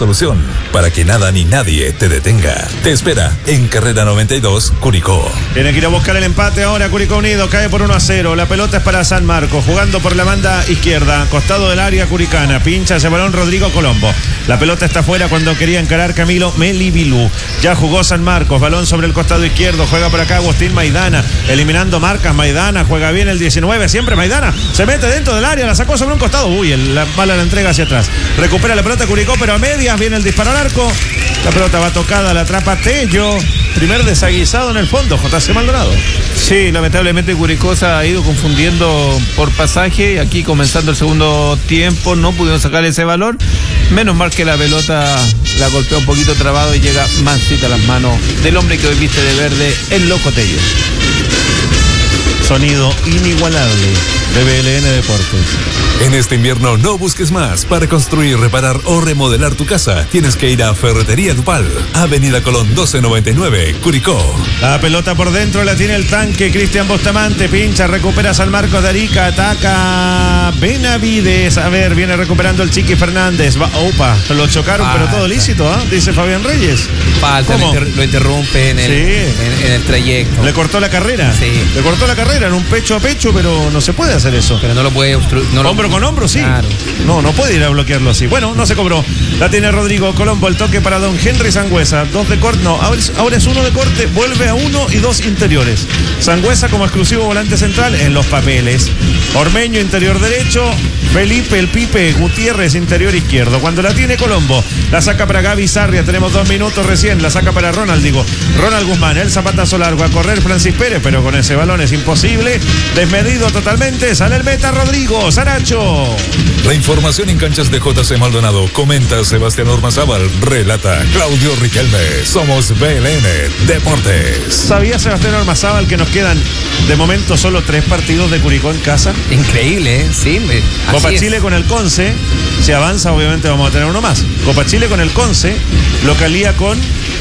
solución para que nada ni nadie te detenga. Te espera en Carrera 92, Curicó. Tiene que ir a buscar el empate ahora. Curicó Unido cae por 1-0. La pelota es para San Marcos, jugando por la banda izquierda, costado del área curicana. Pincha ese balón Rodrigo Colombo. La pelota está afuera cuando quería encarar Camilo Melibilú. Ya jugó San Marcos, balón sobre el costado izquierdo. Juega por acá Agustín Maidana, eliminando marcas. Maidana juega bien el 19, siempre Maidana. Se mete dentro del área, la sacó sobre un costado. Uy, la bala la entrega hacia atrás. Recupera la pelota Curicó, pero a medias viene el disparo al arco. La pelota va tocada, la atrapa Tello. Primer desaguisado en el fondo, JC Maldonado. Sí, lamentablemente Curicó se ha ido confundiendo por pasaje. Aquí comenzando el segundo tiempo no pudieron sacar ese valor. Menos mal que la pelota la golpeó un poquito trabado y llega mansita a las manos del hombre que hoy viste de verde, el Loco Tello. Sonido inigualable de BLN Deportes. En este invierno no busques más. Para construir, reparar o remodelar tu casa, tienes que ir a Ferretería Dupal, Avenida Colón 1299, Curicó. La pelota por dentro la tiene el tanque Cristian Bustamante, pincha, recupera San Marcos de Arica, ataca Benavides. A ver, viene recuperando el Chiqui Fernández. Opa, lo chocaron, pero todo lícito, dice Fabián Reyes. Falta, lo interrumpe en el trayecto. Le cortó la carrera. Sí. Le cortó la carrera en un pecho a pecho, pero no se puede hacer eso. Pero no lo puede obstruir. Hombro con hombro, sí. Claro. No puede ir a bloquearlo así. Bueno, no se cobró. La tiene Rodrigo Colombo, el toque para don Henry Sangüesa. 2 de corte, no, ahora es 1 de corte, vuelve a 1 y 2 interiores. Sangüesa como exclusivo volante central en los papeles. Ormeño interior derecho, Felipe el Pipe Gutiérrez interior izquierdo. Cuando la tiene Colombo, la saca para Gaby Sarria, tenemos 2 minutos recién, la saca para Ronald Guzmán, el zapatazo largo a correr Francis Pérez, pero con ese balón es imposible. Desmedido totalmente, sale el meta Rodrigo Saracho. La información en canchas de JC Maldonado. Comenta Sebastián Ormazábal. Relata Claudio Riquelme. Somos BLN Deportes. ¿Sabía Sebastián Ormazábal que nos quedan de momento solo 3 partidos de Curicó en casa? Increíble, sí. Copa Chile con el Conce. Si avanza, obviamente vamos a tener uno más. Copa Chile con el Conce. Localía con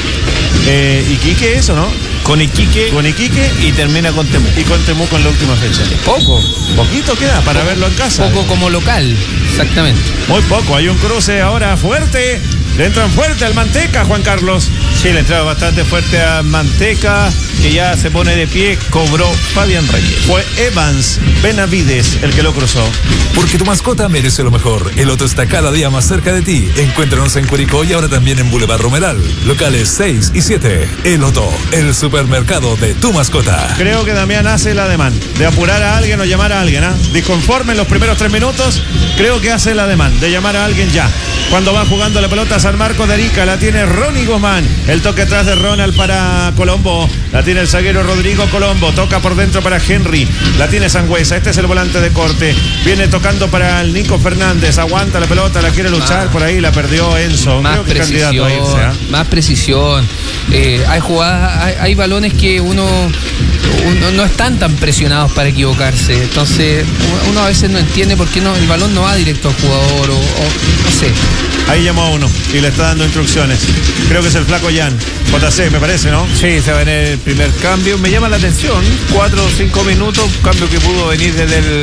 Iquique, eso, ¿no? Con Iquique y termina con Temuco. Y con Temuco en la última fecha. Poquito queda para verlo en casa. Poco como local, exactamente. Muy poco, hay un cruce ahora fuerte. Le entran fuerte al Manteca, Juan Carlos. Sí, le entraba bastante fuerte a Manteca, que ya se pone de pie, cobró Fabián Reyes. Fue Evans Benavides el que lo cruzó. Porque tu mascota merece lo mejor. El Otto está cada día más cerca de ti. Encuéntranos en Curicó y ahora también en Boulevard Romeral. Locales 6 y 7. El Otto, el supermercado de tu mascota. Creo que Damián hace el ademán de apurar a alguien o llamar a alguien. Disconforme en los primeros 3 minutos, creo que hace el ademán de llamar a alguien ya. Cuando va jugando la pelota San Marcos de Arica, la tiene Ronnie Guzmán. El toque atrás de Ronald para Colombo. La tiene el zaguero Rodrigo Colombo. Toca por dentro para Henry. La tiene Sangüesa. Este es el volante de corte. Viene tocando para el Nico Fernández. Aguanta la pelota, la quiere luchar. Por ahí la perdió Enzo. Más Creo que precisión. candidato a irse, Más precisión. Hay jugadas, hay balones que uno no están tan presionados para equivocarse. Entonces, uno a veces no entiende por qué el balón no va directo al jugador o no sé. Ahí llamó a uno y le está dando instrucciones. Creo que es el flaco Jan. JC, me parece, ¿no? Sí, se va a venir el primer cambio. Me llama la atención. 4 o 5 minutos. Cambio que pudo venir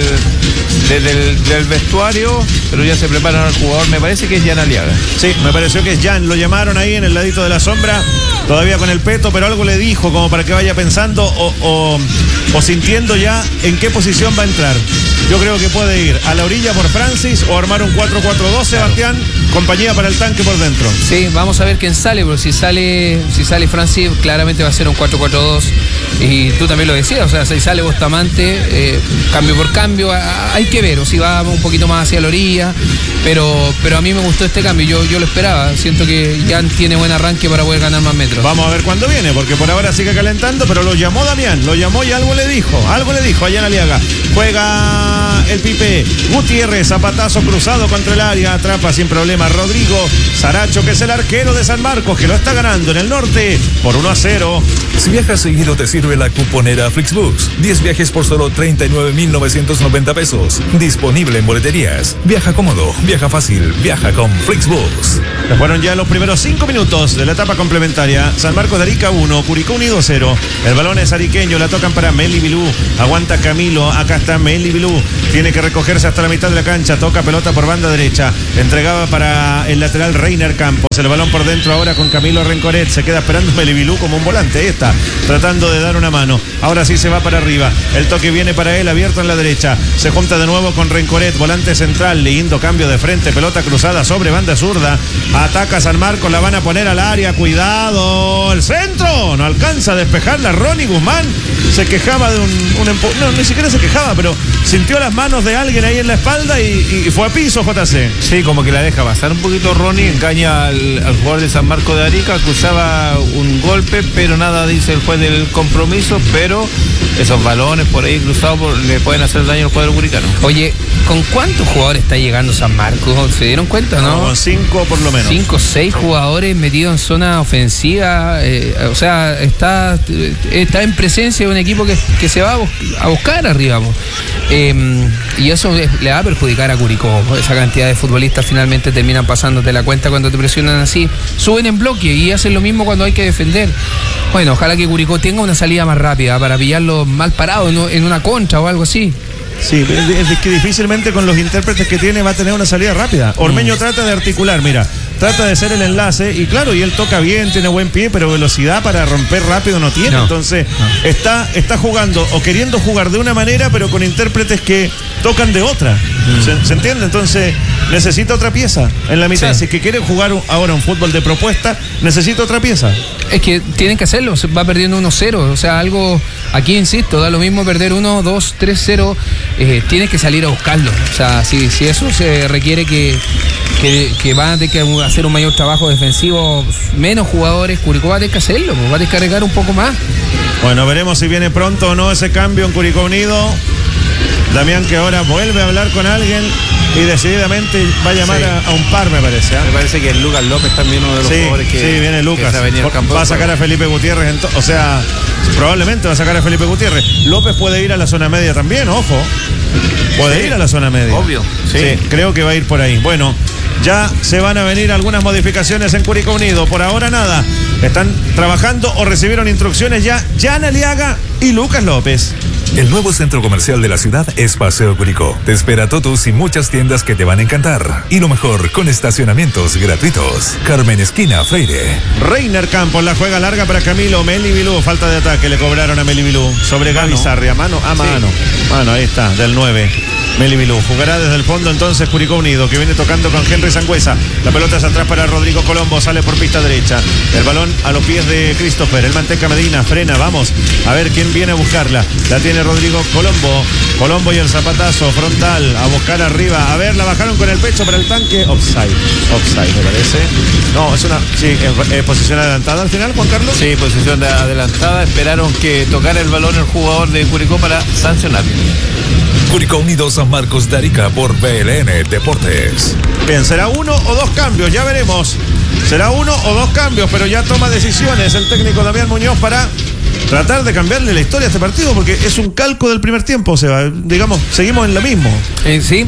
desde el vestuario, pero ya se preparan al jugador. Me parece que es Jan Aliaga. Sí, me pareció que es Jan. Lo llamaron ahí en el ladito de la sombra. Todavía con el peto, pero algo le dijo como para que vaya pensando o sintiendo ya en qué posición va a entrar. Yo creo que puede ir a la orilla por Francis o armar un 4-4-2, Sebastián, compañía para el tanque por dentro. Sí, vamos a ver quién sale, porque si sale Francis, claramente va a ser un 4-4-2. Y tú también lo decías, o sea, si sale Bustamante, cambio por cambio, hay que ver, o si va un poquito más hacia la orilla, pero a mí me gustó este cambio, yo lo esperaba, siento que Jan tiene buen arranque para poder ganar más metros. Vamos a ver cuándo viene, porque por ahora sigue calentando, pero lo llamó Damián, lo llamó y algo le dijo a Jan Aliaga. Juega el Pipe Gutiérrez, zapatazo cruzado contra el área, atrapa sin problema Rodrigo Saracho, que es el arquero de San Marcos, que lo está ganando en el norte por 1-0. Si viajas seguido te sirve la cuponera Flixbus. 10 viajes por solo 39,990 pesos. Disponible en boleterías. Viaja cómodo, viaja fácil, viaja con Flixbus. Fueron ya los primeros 5 minutos de la etapa complementaria. San Marcos de Arica 1, Curicó Unido 0. El balón es ariqueño, la tocan para Melibilú. Aguanta Camilo, acá está Melibilú. Tiene que recogerse hasta la mitad de la cancha. Toca pelota por banda derecha. Entregaba para para el lateral Reiner Campos. El balón por dentro ahora con Camilo Rencoret. Se queda esperando Melibilú como un volante. Ahí está, tratando de dar una mano. Ahora sí se va para arriba. El toque viene para él, abierto en la derecha. Se junta de nuevo con Rencoret, volante central. Lindo cambio de frente, pelota cruzada sobre banda zurda. Ataca San Marcos, la van a poner al área. Cuidado, el centro. No alcanza a despejarla Ronnie Guzmán. Se quejaba de un empujón. No, ni siquiera se quejaba, pero sintió las manos de alguien ahí en la espalda y fue a piso, JC. Sí, como que la deja pasar un poquito Ronnie, engaña al jugador de San Marcos de Arica, acusaba un golpe, pero nada dice el juez del compromiso, pero esos balones por ahí cruzados le pueden hacer daño al cuadro curicano. Oye, ¿con cuántos jugadores está llegando San Marcos? ¿Se dieron cuenta, no? Con 5 por lo menos. 5 o 6 jugadores metidos en zona ofensiva. O sea, está en presencia de un equipo que se va a buscar arriba. Y eso le va a perjudicar a Curicó. Esa cantidad de futbolistas finalmente terminan pasándote la cuenta cuando te presionan así. Suben en bloque y hacen lo mismo cuando hay que defender. Bueno, ojalá que Curicó tenga una salida más rápida para pillarlo mal parado en una contra o algo así. Sí, es que difícilmente con los intérpretes que tiene va a tener una salida rápida. Ormeño trata de articular, mira, trata de ser el enlace y claro, y él toca bien, tiene buen pie, pero velocidad para romper rápido no tiene. Entonces está jugando o queriendo jugar de una manera, pero con intérpretes que tocan de otra. ¿Se entiende? Entonces necesita otra pieza en la mitad. Sí. Si es que quiere jugar ahora un fútbol de propuesta, necesita otra pieza. Es que tienen que hacerlo, se va perdiendo 1-0, o sea, algo, aquí insisto, da lo mismo perder 1, 2, 3-0, tienes que salir a buscarlo. O sea, si eso se requiere que van a tener que hacer un mayor trabajo defensivo, menos jugadores, Curicó va a tener que hacerlo, va a descargar un poco más. Bueno, veremos si viene pronto o no ese cambio en Curicó Unido. Damián, que ahora vuelve a hablar con alguien y decididamente va a llamar a un par, me parece. Me parece que Lucas López también uno de los jugadores que... Sí, viene Lucas. Va a sacar a Felipe Gutiérrez, o sea, probablemente va a sacar a Felipe Gutiérrez. López puede ir a la zona media también, ojo. Puede ir a la zona media. Obvio. Sí, creo que va a ir por ahí. Bueno, ya se van a venir algunas modificaciones en Curicó Unido. Por ahora nada. Están trabajando o recibieron instrucciones ya Jan Aliaga y Lucas López. El nuevo centro comercial de la ciudad es Paseo Curicó. Te espera Totus y muchas tiendas que te van a encantar. Y lo mejor, con estacionamientos gratuitos. Carmen Esquina, Freire. Reiner Campos, la juega larga para Camilo. Melibilú, falta de ataque, le cobraron a Melibilú. Sobre Gaby Sarria, mano a mano. Mano, ahí está, del 9. Melibilú jugará desde el fondo entonces Curicó Unido, que viene tocando con Henry Sangüesa. La pelota es atrás para Rodrigo Colombo, sale por pista derecha. El balón a los pies de Christopher. El Manteca Medina frena, vamos a ver quién viene a buscarla. La tiene Rodrigo Colombo. Colombo y el zapatazo frontal a buscar arriba. A ver, la bajaron con el pecho para el tanque. Offside me parece. No, es una posición adelantada al final, Juan Carlos. Sí, posición adelantada. Esperaron que tocara el balón el jugador de Curicó para sancionar. Curicó Unido San Marcos de Arica por BLN Deportes. Bien, será 1 o 2 cambios, ya veremos. Será 1 o 2 cambios, pero ya toma decisiones el técnico Damián Muñoz para tratar de cambiarle la historia a este partido, porque es un calco del primer tiempo, o sea, digamos, seguimos en lo mismo. Sí,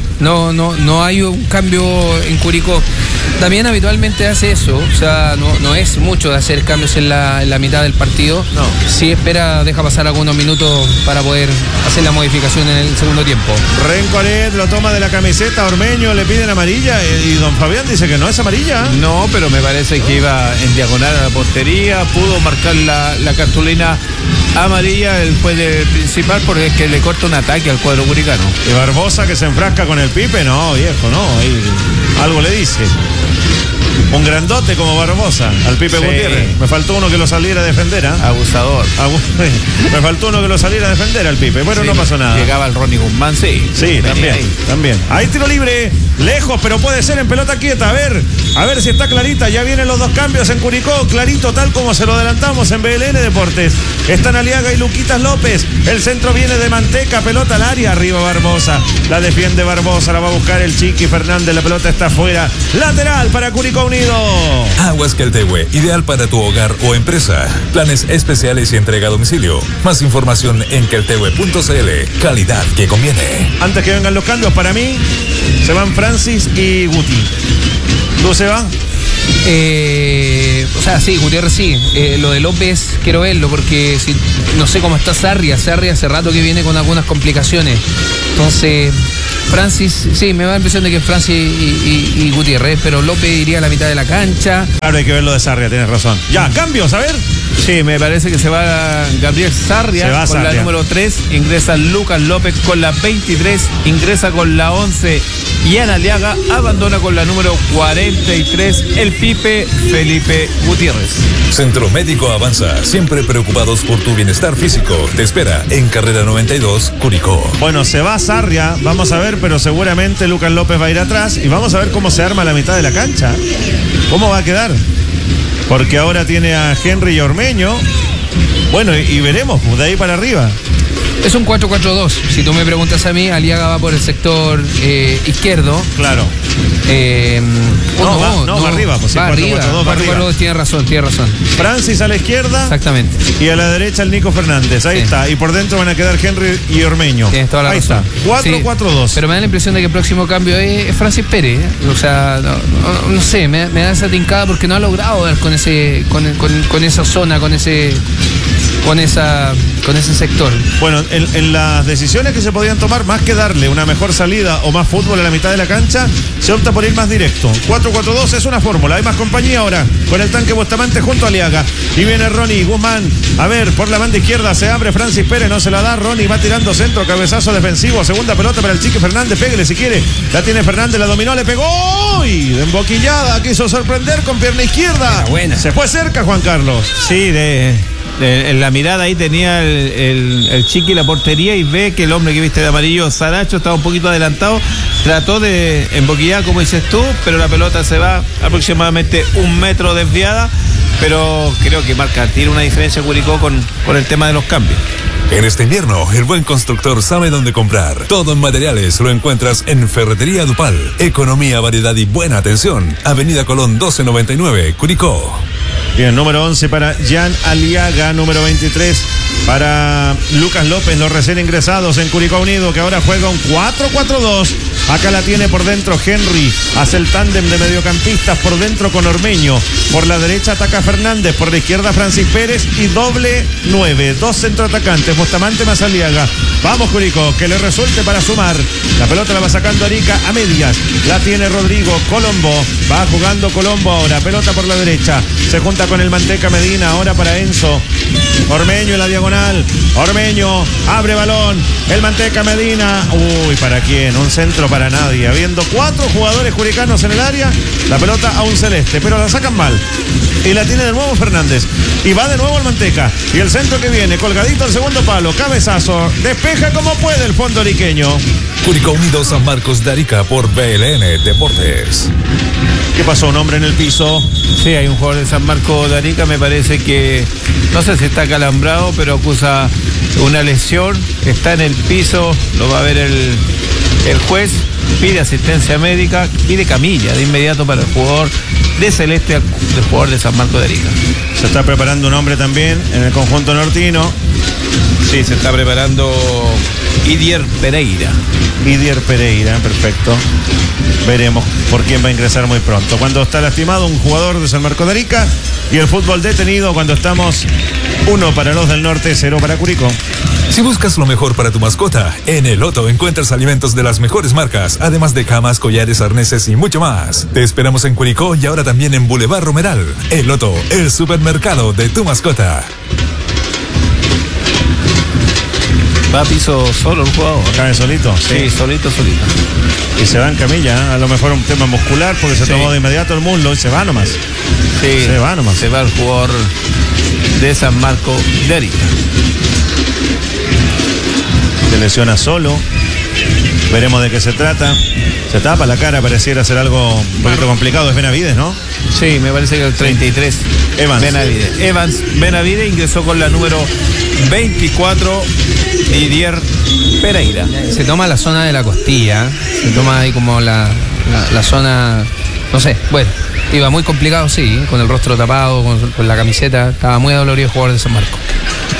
no hay un cambio en Curicó. Damián habitualmente hace eso, o sea, no es mucho de hacer cambios en la mitad del partido. No. Sí deja pasar algunos minutos para poder hacer la modificación en el segundo tiempo. Rencoret lo toma de la camiseta, Ormeño le piden amarilla y don Fabián dice que no es amarilla. No, pero me parece que iba en diagonal a la portería, pudo marcar la cartulina amarilla el juez principal porque es que le corta un ataque al cuadro curicano. Y Barbosa que se enfrasca con el Pipe, no, viejo, no, ahí algo le dice. Un grandote como Barbosa al Pipe Gutiérrez. Me faltó uno que lo saliera a defender, ¿eh? Abusador. Me faltó uno que lo saliera a defender al Pipe. Bueno, no pasó nada. Llegaba el Ronnie Guzmán, sí. Sí, también. Hay tiro libre, lejos, pero puede ser en pelota quieta. A ver si está clarita. Ya vienen los 2 cambios en Curicó. Clarito, tal como se lo adelantamos en BLN Deportes. Están Aliaga y Luquitas López. El centro viene de Manteca, pelota al área. Arriba Barbosa. La defiende Barbosa, la va a buscar el Chiqui Fernández. La pelota está afuera. Lateral para Curicó Unido. Aguas Queltehue, ideal para tu hogar o empresa. Planes especiales y entrega a domicilio. Más información en queltehue.cl. Calidad que conviene. Antes que vengan los cambios, para mí se van Francis y Guti. ¿Tú se va? O sea, sí, Gutiérrez sí. Lo de López quiero verlo porque no sé cómo está Sarria. Sarria hace rato que viene con algunas complicaciones. Entonces Francis, sí, me da la impresión de que Francis y Gutiérrez, pero López iría a la mitad de la cancha. Claro, hay que verlo de Sarria, tienes razón. Ya, cambios, a ver. Sí, me parece que se va Gabriel Sarria Se va con Sarria. la número 3, ingresa Lucas López con la 23, ingresa con la 11 Ian Aliaga, abandona con la número 43 el Pipe Felipe Gutiérrez. Centro Médico Avanza, siempre preocupados por tu bienestar físico. Te espera en Carrera 92, Curicó. Bueno, se va Sarria, vamos a ver, pero seguramente Lucas López va a ir atrás y vamos a ver cómo se arma la mitad de la cancha. ¿Cómo va a quedar? Porque ahora tiene a Henry y Ormeño. Bueno, y veremos, pues, de ahí para arriba. Es un 4-4-2. Si tú me preguntas a mí, Aliaga va por el sector izquierdo. Claro. Va arriba, pues, va sí, arriba. 4-4-2 va arriba. 4-4-2, tiene razón. Francis a la izquierda. Exactamente. Y a la derecha el Nico Fernández. Ahí Sí. está. Y por dentro van a quedar Henry y Ormeño. Tienes toda la Ahí razón. está. 4-4-2. Sí, pero me da la impresión de que el próximo cambio es Francis Pérez. O sea, no sé, me da esa tincada porque no ha logrado dar con esa zona, con ese sector. Bueno, en las decisiones que se podían tomar, más que darle una mejor salida o más fútbol a la mitad de la cancha, se opta por ir más directo. 4-4-2 es una fórmula. Hay más compañía ahora con el tanque Bustamante junto a Aliaga. Y viene Ronnie Guzmán. A ver, por la banda izquierda se abre Francis Pérez, no se la da. Ronnie va tirando centro, cabezazo defensivo. Segunda pelota para el Chique Fernández. Péguele si quiere. La tiene Fernández, la dominó, le pegó. Y de emboquillada quiso sorprender con pierna izquierda. Buena. Se fue cerca Juan Carlos. Sí, en la mirada ahí tenía el Chiqui la portería y ve que el hombre que viste de amarillo, Saracho, estaba un poquito adelantado. Trató de emboquillar, como dices tú, pero la pelota se va aproximadamente 1 metro desviada. Pero creo que tiene una diferencia Curicó con el tema de los cambios. En este invierno, el buen constructor sabe dónde comprar. Todo en materiales lo encuentras en Ferretería Dupal. Economía, variedad y buena atención. Avenida Colón 1299, Curicó. Bien, número 11 para Jan Aliaga, número 23 para Lucas López, los recién ingresados en Curicó Unido, que ahora juega un 4-4-2. Acá la tiene por dentro Henry, hace el tándem de mediocampistas por dentro con Ormeño. Por la derecha ataca Fernández, por la izquierda Francis Pérez y doble 9. 2 centroatacantes, Bustamante más Aliaga. Vamos Curicó, que le resulte para sumar. La pelota la va sacando Arica a medias. La tiene Rodrigo Colombo. Va jugando Colombo ahora. Pelota por la derecha. Se junta con el Manteca Medina. Ahora para Enzo. Ormeño en la diagonal. Ormeño abre balón. El Manteca Medina. Uy, ¿para quién? Un centro para nadie. Habiendo 4 jugadores curicanos en el área. La pelota a un celeste. Pero la sacan mal. Y la tiene de nuevo Fernández. Y va de nuevo el Manteca. Y el centro que viene. Colgadito al segundo palo. Cabezazo. Despeja como puede el fondo ariqueño. Curicó Unido San Marcos de Arica por BLN Deportes. ¿Qué pasó? Un hombre en el piso. Sí, hay un jugador de San Marcos de Arica, me parece que, no sé si está calambrado, pero acusa una lesión, está en el piso, lo va a ver el juez, pide asistencia médica, pide camilla de inmediato para el jugador de Celeste, el jugador de San Marcos de Arica. Se está preparando un hombre también en el conjunto nortino. Sí, se está preparando Idier Pereira. Idier Pereira, perfecto. Veremos por quién va a ingresar muy pronto. Cuando está lastimado un jugador de San Marcos de Arica y el fútbol detenido cuando estamos 1 para los del norte, 0 para Curicó. Si buscas lo mejor para tu mascota, en El Loto encuentras alimentos de las mejores marcas, además de camas, collares, arneses y mucho más. Te esperamos en Curicó y ahora también en Boulevard Romeral. El Loto, el supermercado de tu mascota. Va a piso solo el jugador. ¿Cae solito? Sí, solito. Y se va en camilla, ¿eh? A lo mejor un tema muscular porque se tomó de inmediato el muslo y se va nomás. Sí, se va nomás. Se va el jugador de San Marcos de Arica. Se lesiona solo. Veremos de qué se trata. Se tapa la cara, pareciera ser algo un poquito complicado. Es Benavides, ¿no? Sí, me parece que el 33. Evans. Benavides ingresó con la número 24, Idier Pereira. Se toma la zona de la costilla, se toma ahí como la zona, no sé, bueno, iba muy complicado, sí, con el rostro tapado, con la camiseta, estaba muy adolorido el jugador de San Marcos. 4-4-2 Bueno,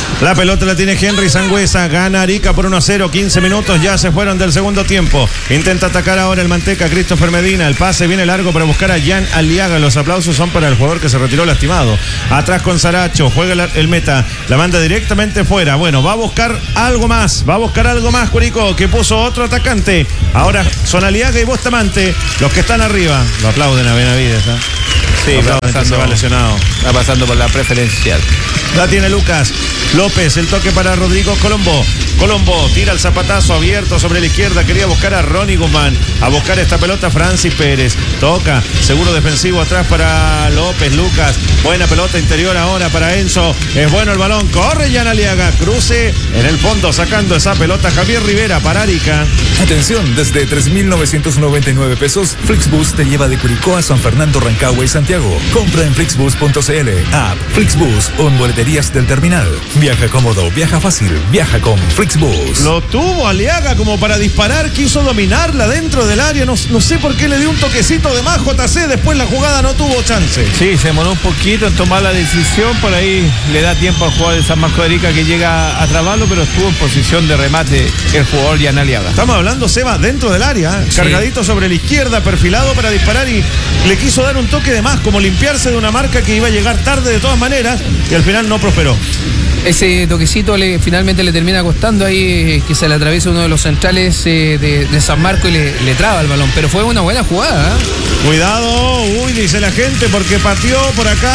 La pelota la tiene Henry Sangüesa, gana Arica por 1-0, 15 minutos, ya se fueron del segundo tiempo. Intenta atacar ahora el Manteca, Christopher Medina, el pase viene largo para buscar a Jan Aliaga. Los aplausos son para el jugador que se retiró lastimado. Atrás con Saracho, juega el meta, la manda directamente fuera. Bueno, va a buscar algo más Curicó, que puso otro atacante. Ahora son Aliaga y Bustamante los que están arriba. Lo aplauden a Benavides, ¿eh? Sí, se va lesionado. Va pasando por la preferencial. La tiene Lucas López, el toque para Rodrigo Colombo. Colombo tira el zapatazo abierto sobre la izquierda, quería buscar a Ronnie Guzmán, a buscar esta pelota Francis Pérez, toca, seguro defensivo atrás para López, Lucas, buena pelota interior ahora para Enzo, es bueno el balón, corre Jan Aliaga, cruce en el fondo sacando esa pelota Javier Rivera para Arica. Atención, desde 3.999 pesos, Flixbus te lleva de Curicó a San Fernando, Rancagua y Santiago. Compra en Flixbus.cl, app Flixbus o en boleterías del terminal. Viaja cómodo, viaja fácil, viaja con Flixbus. Lo tuvo Aliaga como para disparar, quiso dominarla dentro del área, no sé por qué le dio un toquecito de más JC, después la jugada no tuvo chance. Sí, se demoró un poquito en tomar la decisión, por ahí le da tiempo al jugador de San Marcos de Arica que llega a trabarlo, pero estuvo en posición de remate el jugador Jan Aliaga. Estamos hablando, Seba, dentro del área, sí, cargadito sobre la izquierda, perfilado para disparar y le quiso dar un toque de más, como limpiarse de una marca que iba a llegar tarde de todas maneras y al final no prosperó. Ese toquecito finalmente le termina costando ahí, que se le atraviesa uno de los centrales de San Marco y le traba el balón, pero fue una buena jugada, ¿eh? Cuidado, dice la gente, porque pateó por acá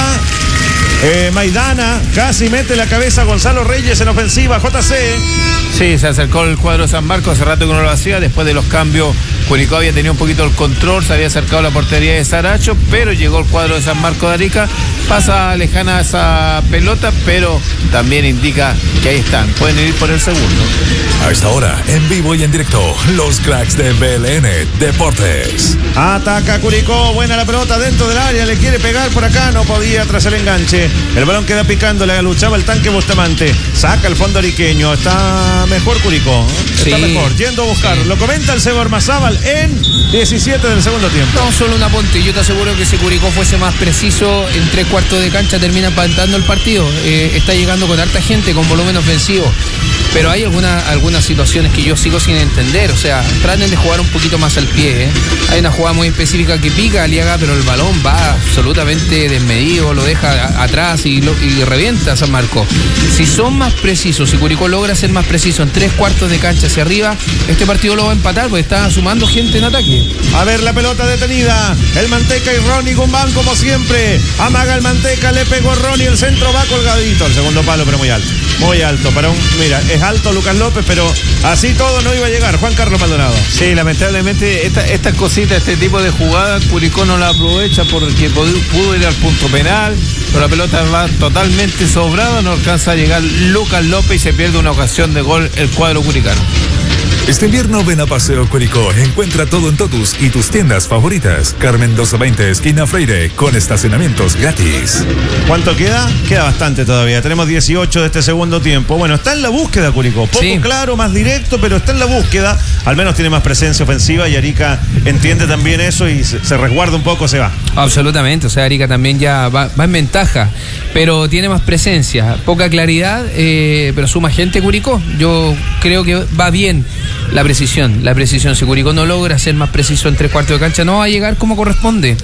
Maidana, casi mete la cabeza Gonzalo Reyes en ofensiva, JC. Sí, se acercó el cuadro de San Marcos, hace rato que no lo hacía, después de los cambios Curicó había tenido un poquito el control, se había acercado a la portería de Saracho, pero llegó el cuadro de San Marcos de Arica, pasa lejana esa pelota, pero también indica que ahí están, pueden ir por el segundo. A esta hora, en vivo y en directo, los cracks de BLN Deportes. Ataca Curicó, buena la pelota dentro del área, le quiere pegar por acá, no podía tras el enganche. El balón queda picando, le luchaba el tanque Bustamante, saca el fondo ariqueño, está mejor Curicó, está mejor, yendo a buscar. Lo comenta el Seba Ormazábal en 17 del segundo tiempo. No, solo un apunte, yo te aseguro que si Curicó fuese más preciso, en 3/4 de cancha termina empatando el partido. Está llegando con harta gente, con volumen ofensivo. Pero hay algunas situaciones que yo sigo sin entender. O sea, traten de jugar un poquito más al pie, ¿eh? Hay una jugada muy específica que pica Aliaga, pero el balón va absolutamente desmedido, lo deja atrás y revienta a San Marcos. Si son más precisos, si Curicó logra ser más preciso en 3/4 de cancha hacia arriba, este partido lo va a empatar porque está sumando gente en ataque. A ver la pelota detenida, el Manteca y Ronnie Guzmán como siempre. Amaga el Manteca, le pegó Ronnie, el centro va colgadito, el segundo palo, pero muy alto. Muy alto, mira, es alto Lucas López, pero así todo no iba a llegar. Juan Carlos Maldonado. Sí, lamentablemente estas cositas, este tipo de jugadas, Curicó no la aprovecha porque pudo ir al punto penal, pero la pelota va totalmente sobrada, no alcanza a llegar Lucas López y se pierde una ocasión de gol el cuadro curicano. Este invierno ven a Paseo Curicó, encuentra todo en Totus y tus tiendas favoritas. Carmen 220, esquina Freire, con estacionamientos gratis. ¿Cuánto queda? Queda bastante todavía, tenemos 18 de este segundo tiempo. Bueno, está en la búsqueda Curicó, poco claro, más directo, pero está en la búsqueda, al menos tiene más presencia ofensiva y Arica entiende también eso y se resguarda un poco, se va. Absolutamente, o sea, Arica también ya va en ventaja, pero tiene más presencia, poca claridad, pero suma gente Curicó. Yo creo que va bien la precisión. Si Curicó no logra ser más preciso en 3/4 de cancha, no va a llegar como corresponde.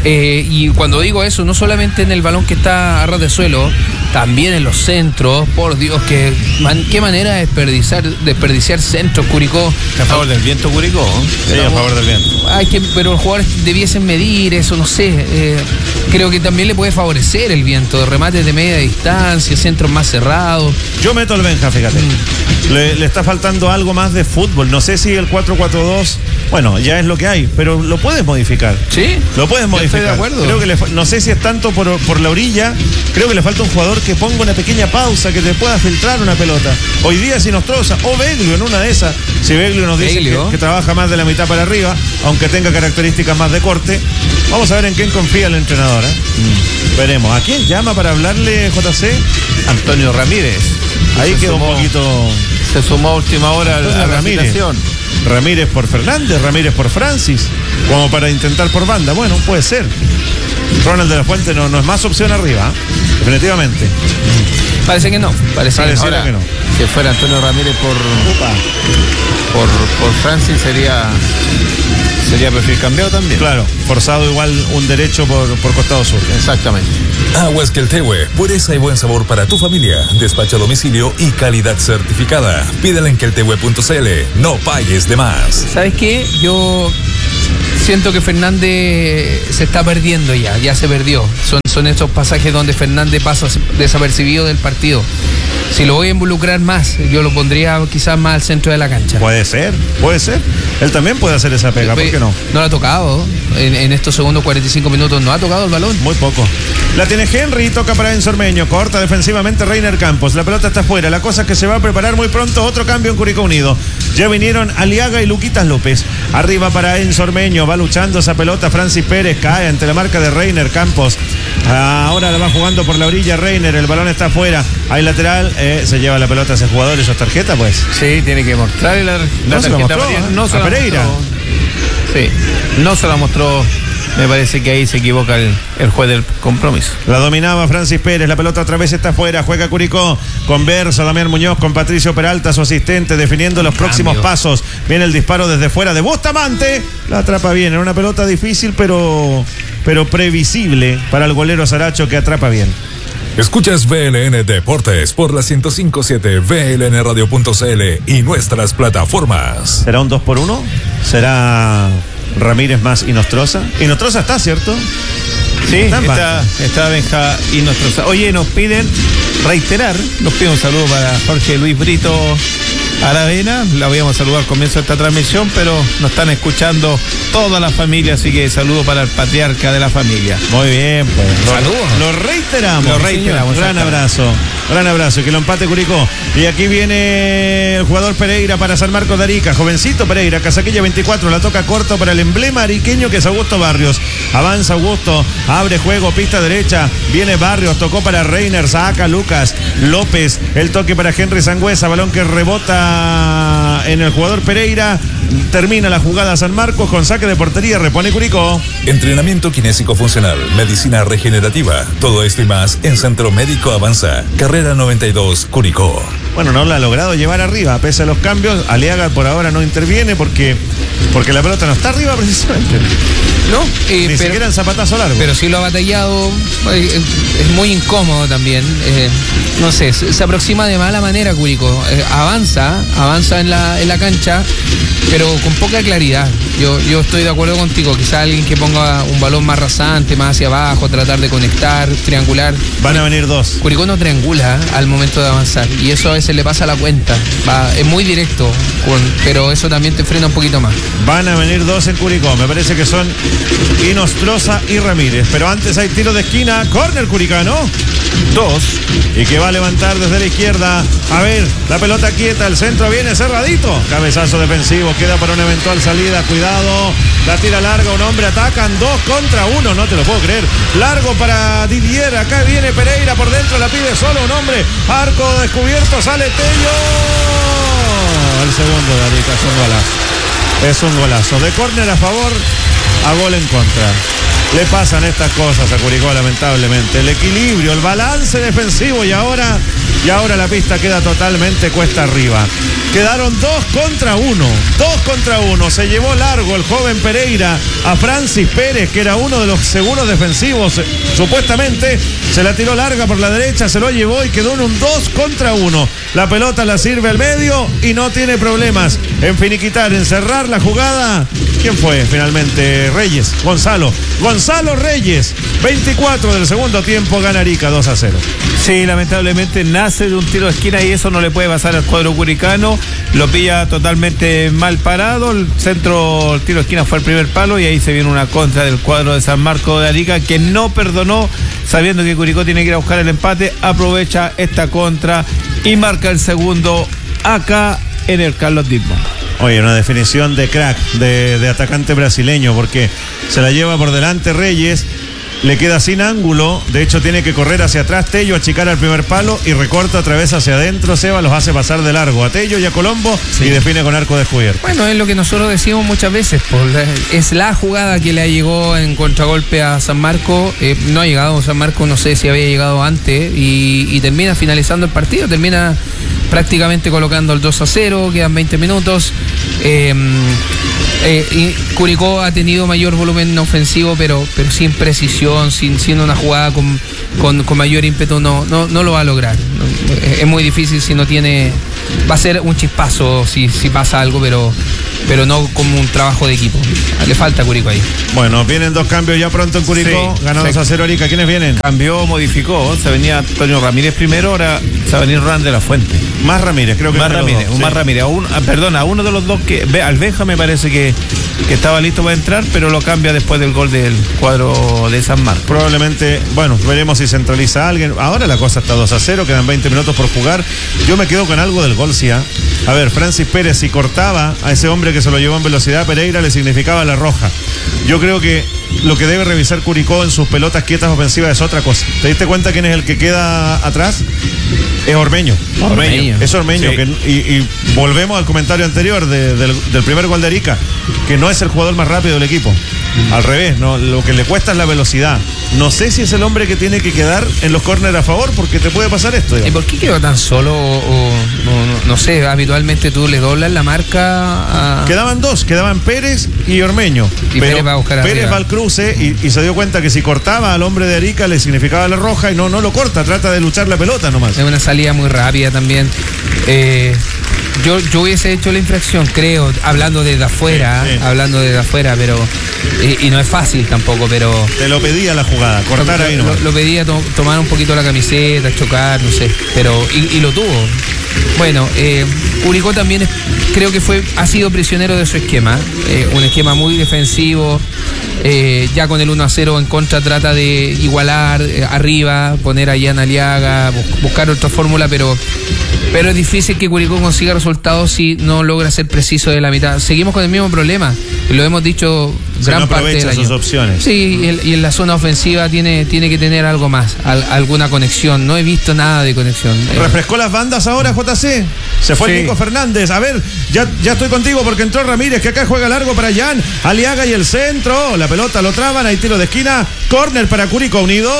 Y cuando digo eso, no solamente en el balón que está a ras de suelo, también en los centros. Por Dios, qué manera de desperdiciar centros Curicó. A favor del viento Curicó. Sí, a favor del viento. Pero los jugadores debiesen medir eso, no sé. Creo que también le puede favorecer el viento, remates de media distancia, centros más cerrados. Yo meto al Benja, fíjate. Le está faltando algo más de fútbol. No sé si el 4-4-2, bueno, ya es lo que hay, pero lo puedes modificar. Sí, lo puedes modificar. Estoy de acuerdo. Creo que no sé si es tanto por la orilla. Creo que le falta un jugador que ponga una pequeña pausa, que te pueda filtrar una pelota. Hoy día Sinostroza o Beglio en una de esas. Si Beglio nos dice que trabaja más de la mitad para arriba, aunque tenga características más de corte. Vamos a ver en quién confía el entrenador, ¿eh? Veremos. ¿A quién llama para hablarle, JC? Antonio Ramírez. Ahí quedó un poquito. Se sumó a última hora a la Ramírez. Ramírez por Fernández, Ramírez por Francis, como para intentar por banda. Bueno, puede ser. Ronald de la Fuente no es más opción arriba, definitivamente. Parece que no. Pareciera Ahora, que no. Si fuera Antonio Ramírez por Francis sería perfil cambiado también. Claro, forzado igual un derecho por costado sur. Exactamente. Aguas Queltehue, pureza y buen sabor para tu familia. Despacho a domicilio y calidad certificada. Pídela en queltehue.cl. No pagues de más. ¿Sabes qué? Yo siento que Fernández se está perdiendo ya se perdió. Son estos pasajes donde Fernández pasa desapercibido del partido. Si lo voy a involucrar más, yo lo pondría quizás más al centro de la cancha. Puede ser. Él también puede hacer esa pega, ¿por qué no? No lo ha tocado. En estos segundos 45 minutos no ha tocado el balón. Muy poco. La tiene Henry, toca para Enzo Ormeño. Corta defensivamente Reiner Campos. La pelota está afuera. La cosa es que se va a preparar muy pronto otro cambio en Curicó Unido. Ya vinieron Aliaga y Luquitas López. Arriba para Enzo Ormeño. Va luchando esa pelota. Francis Pérez cae ante la marca de Reiner Campos. Ahora la va jugando por la orilla Reiner. El balón está afuera. Hay lateral. Se lleva la pelota a ese jugador. ¿Eso es tarjeta, pues? Sí, tiene que mostrarle la tarjeta amarilla. No se la Pereira. Sí, no se la mostró. Me parece que ahí se equivoca el juez del compromiso. La dominaba Francis Pérez, la pelota otra vez está afuera, juega Curicó, conversa Damián Muñoz con Patricio Peralta, su asistente, definiendo los próximos pasos. Viene el disparo desde fuera de Bustamante, la atrapa bien, era una pelota difícil pero previsible para el golero Saracho, que atrapa bien. Escuchas VLN Deportes por la 105.7, VLNradio.cl y nuestras plataformas. ¿Será un 2-1? ¿Será Ramírez más Inostroza? Inostroza está, ¿cierto? Sí, está Benja Inostroza. Oye, nos piden un saludo para Jorge Luis Brito Aravena. La habíamos saludado al comienzo de esta transmisión, pero nos están escuchando toda la familia, así que saludo para el patriarca de la familia. Muy bien, pues. Saludos. Lo reiteramos. Gran abrazo. Que lo empate Curicó. Y aquí viene el jugador Pereira para San Marcos de Arica. Jovencito Pereira, casaquilla 24. La toca corto para el emblema ariqueño, que es Augusto Barrios. Avanza Augusto, abre juego, pista derecha. Viene Barrios, tocó para Reiner, saca Lucas López. El toque para Henry Sangüesa, balón que rebota en el jugador Pereira. Termina la jugada San Marcos con saque de portería, repone Curicó. Entrenamiento kinésico funcional, medicina regenerativa, todo esto y más en Centro Médico Avanza, carrera 92, Curicó. Bueno, no la ha logrado llevar arriba, pese a los cambios. Aliaga por ahora no interviene porque la pelota no está arriba precisamente. No, ni siquiera en zapatazo largo. Pero sí lo ha batallado, es muy incómodo también. No sé, se aproxima de mala manera Curicó. Avanza en la cancha, pero con poca claridad. Yo estoy de acuerdo contigo. Quizá alguien que ponga un balón más rasante, más hacia abajo, tratar de conectar, triangular. Van a venir dos. Curicó no triangula al momento de avanzar, y eso a veces le pasa la cuenta. Es muy directo, pero eso también te frena un poquito más. Van a venir dos en Curicó. Me parece que son Inostroza y Ramírez. Pero antes hay tiro de esquina. Córner curicano. 2. Y que va a levantar desde la izquierda. A ver, la pelota quieta. El centro viene cerradito. Cabezazo defensivo. Queda para una eventual salida. Cuidado. La tira larga. Un hombre atacan. 2 contra 1. No te lo puedo creer. Largo para Didier. Acá viene Pereira por dentro. La pide solo un hombre. Arco descubierto. Sale Tello. El segundo de Arica. Es un golazo. De córner a favor, a gol en contra. Le pasan estas cosas a Curicó, lamentablemente. El equilibrio, el balance defensivo y ahora la pista queda totalmente cuesta arriba. Quedaron 2 contra 1. Se llevó largo el joven Pereira a Francis Pérez, que era uno de los seguros defensivos, supuestamente. Se la tiró larga por la derecha, se lo llevó y quedó en un 2 contra 1. La pelota la sirve al medio y no tiene problemas en finiquitar, en cerrar la jugada. ¿Quién fue finalmente? Reyes, Gonzalo Reyes. 24 del segundo tiempo, gana Arica 2-0. Sí, lamentablemente nace de un tiro de esquina y eso no le puede pasar al cuadro curicano. Lo pilla totalmente mal parado. El tiro de esquina fue el primer palo y ahí se viene una contra del cuadro de San Marcos de Arica, que no perdonó, sabiendo que Curicó tiene que ir a buscar el empate. Aprovecha esta contra y marca el segundo acá en el Carlos Dittmann. Oye, una definición de crack, de atacante brasileño, porque se la lleva por delante Reyes. le queda sin ángulo, de hecho tiene que correr hacia atrás Tello, achicar al primer palo y recorta otra vez hacia adentro. Seba los hace pasar de largo a Tello y a Colombo, sí, y define con arco descubierto. Bueno, es lo que nosotros decimos muchas veces, es la jugada que le llegó en contragolpe a San Marcos. No ha llegado San Marcos, no sé si había llegado antes, y termina finalizando el partido, termina prácticamente colocando el 2-0, quedan 20 minutos. Y Curicó ha tenido mayor volumen ofensivo, pero sin precisión, siendo una jugada con mayor ímpetu, no lo va a lograr. Es muy difícil si no tiene. Va a ser un chispazo si pasa algo, pero no como un trabajo de equipo. Le falta a Curicó ahí. Bueno, vienen dos cambios ya pronto en Curicó, sí, ganó 2-0 Arica. ¿Quiénes vienen? Cambió, modificó, se venía Antonio Ramírez primero, ahora se va a venir Ronald de la Fuente. Más Ramírez, creo que más Ramírez, dos, más sí. Ramírez. A uno de los dos al Benja me parece que estaba listo para entrar, pero lo cambia después del gol del cuadro de San Marcos. Probablemente, bueno, veremos si centraliza a alguien. Ahora la cosa está 2-0, quedan 20 minutos por jugar. Yo me quedo con algo del gol, sí. A ver, Francis Pérez, si cortaba a ese hombre que se lo llevó en velocidad, Pereira le significaba la roja. Yo creo que lo que debe revisar Curicó en sus pelotas quietas ofensivas es otra cosa. ¿Te diste cuenta quién es el que queda atrás? Es Ormeño. Es Ormeño. Sí. Y volvemos al comentario anterior del primer gol de Arica, que no es el jugador más rápido del equipo. Al revés, no, lo que le cuesta es la velocidad. No sé si es el hombre que tiene que quedar en los córneres a favor, porque te puede pasar esto. ¿Y por qué quedó tan solo? No sé, habitualmente tú le doblas la marca a... Quedaban dos, quedaban Pérez y Ormeño. Y Pérez va a buscar Pérez arriba. Va al cruce y se dio cuenta que si cortaba al hombre de Arica le significaba la roja, y no lo corta, trata de luchar la pelota nomás. Es una salida muy rápida también. Yo hubiese hecho la infracción, creo, hablando desde afuera, pero y no es fácil tampoco, pero te lo pedía la jugada, cortar ahí nomás. Lo pedía tomar un poquito la camiseta, chocar, no sé, pero y lo tuvo. Bueno, Curicó también creo que ha sido prisionero de su esquema, un esquema muy defensivo. Ya con el 1-0 en contra trata de igualar arriba, poner a Jan Aliaga, buscar otra fórmula, pero es difícil que Curicó consiga resultados si no logra ser preciso de la mitad. Seguimos con el mismo problema, lo hemos dicho gran parte del año. Sus opciones. Sí, y en la zona ofensiva tiene que tener algo más, alguna conexión. No he visto nada de conexión. ¿Refrescó las bandas ahora, JC? Se fue el Nico Fernández. A ver, ya estoy contigo porque entró Ramírez, que acá juega largo para Jan Aliaga y el centro. La pelota lo traban, hay tiro de esquina. Córner para Curicó Unido.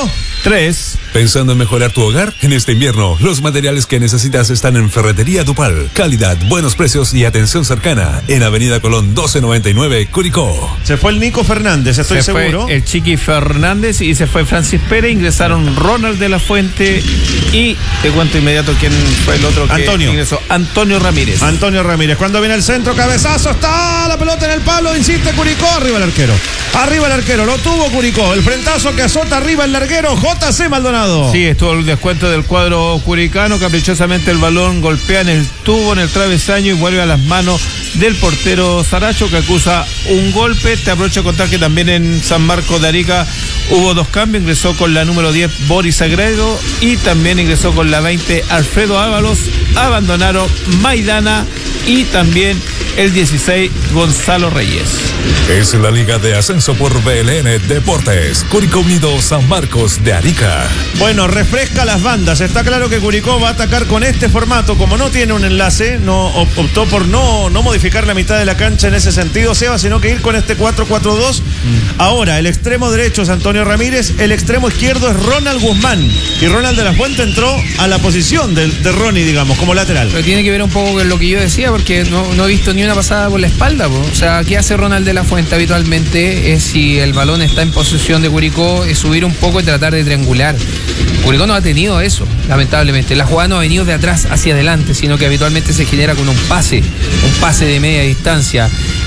3. ¿Pensando en mejorar tu hogar? En este invierno, los materiales que necesitas están en Ferretería Dupal. Calidad, buenos precios y atención cercana. En Avenida Colón 1299, Curicó. Se fue el Nico Fernández, estoy seguro. Fue el Chiqui Fernández y se fue Francis Pérez. Ingresaron Ronald de la Fuente y te cuento inmediato quién fue el otro que ingresó. Antonio Ramírez. Antonio Ramírez. Cuando viene el centro, cabezazo, está la pelota en el palo, insiste Curicó, arriba el arquero. Arriba el arquero, lo tuvo Curicó. El frentazo que azota arriba el larguero, JC Maldonado. Sí, estuvo el descuento del cuadro curicano. Caprichosamente el balón golpea en el tubo, en el travesaño, y vuelve a las manos del portero Saracho, que acusa un golpe. Te aprovecho de contar que también en San Marcos de Arica hubo dos cambios. Ingresó con la número 10 Boris Sagredo y también ingresó con la 20 Alfredo Ábalos. Abandonaron Maidana y también el 16 Gonzalo Reyes. Es la Liga de Ascenso por BLN Deportes. Curicó Unido San Marcos de Arica. Bueno, refresca las bandas. Está claro que Curicó va a atacar con este formato. Como no tiene un enlace, optó por no modificar la mitad de la cancha en ese sentido, Seba, sino que ir con este 4-4-2. Ahora, el extremo derecho es Antonio Ramírez, el extremo izquierdo es Ronald Guzmán. Y Ronald de la Fuente entró a la posición de Ronnie, digamos, como lateral. Pero tiene que ver un poco con lo que yo decía, porque no he visto ni una pasada por la espalda, po. O sea, ¿qué hace Ronald de la Fuente habitualmente? Es, si el balón está en posesión de Curicó, es subir un poco y tratar de triangular. Curicó no ha tenido eso, lamentablemente. La jugada no ha venido de atrás hacia adelante, sino que habitualmente se genera con un pase de media distancia.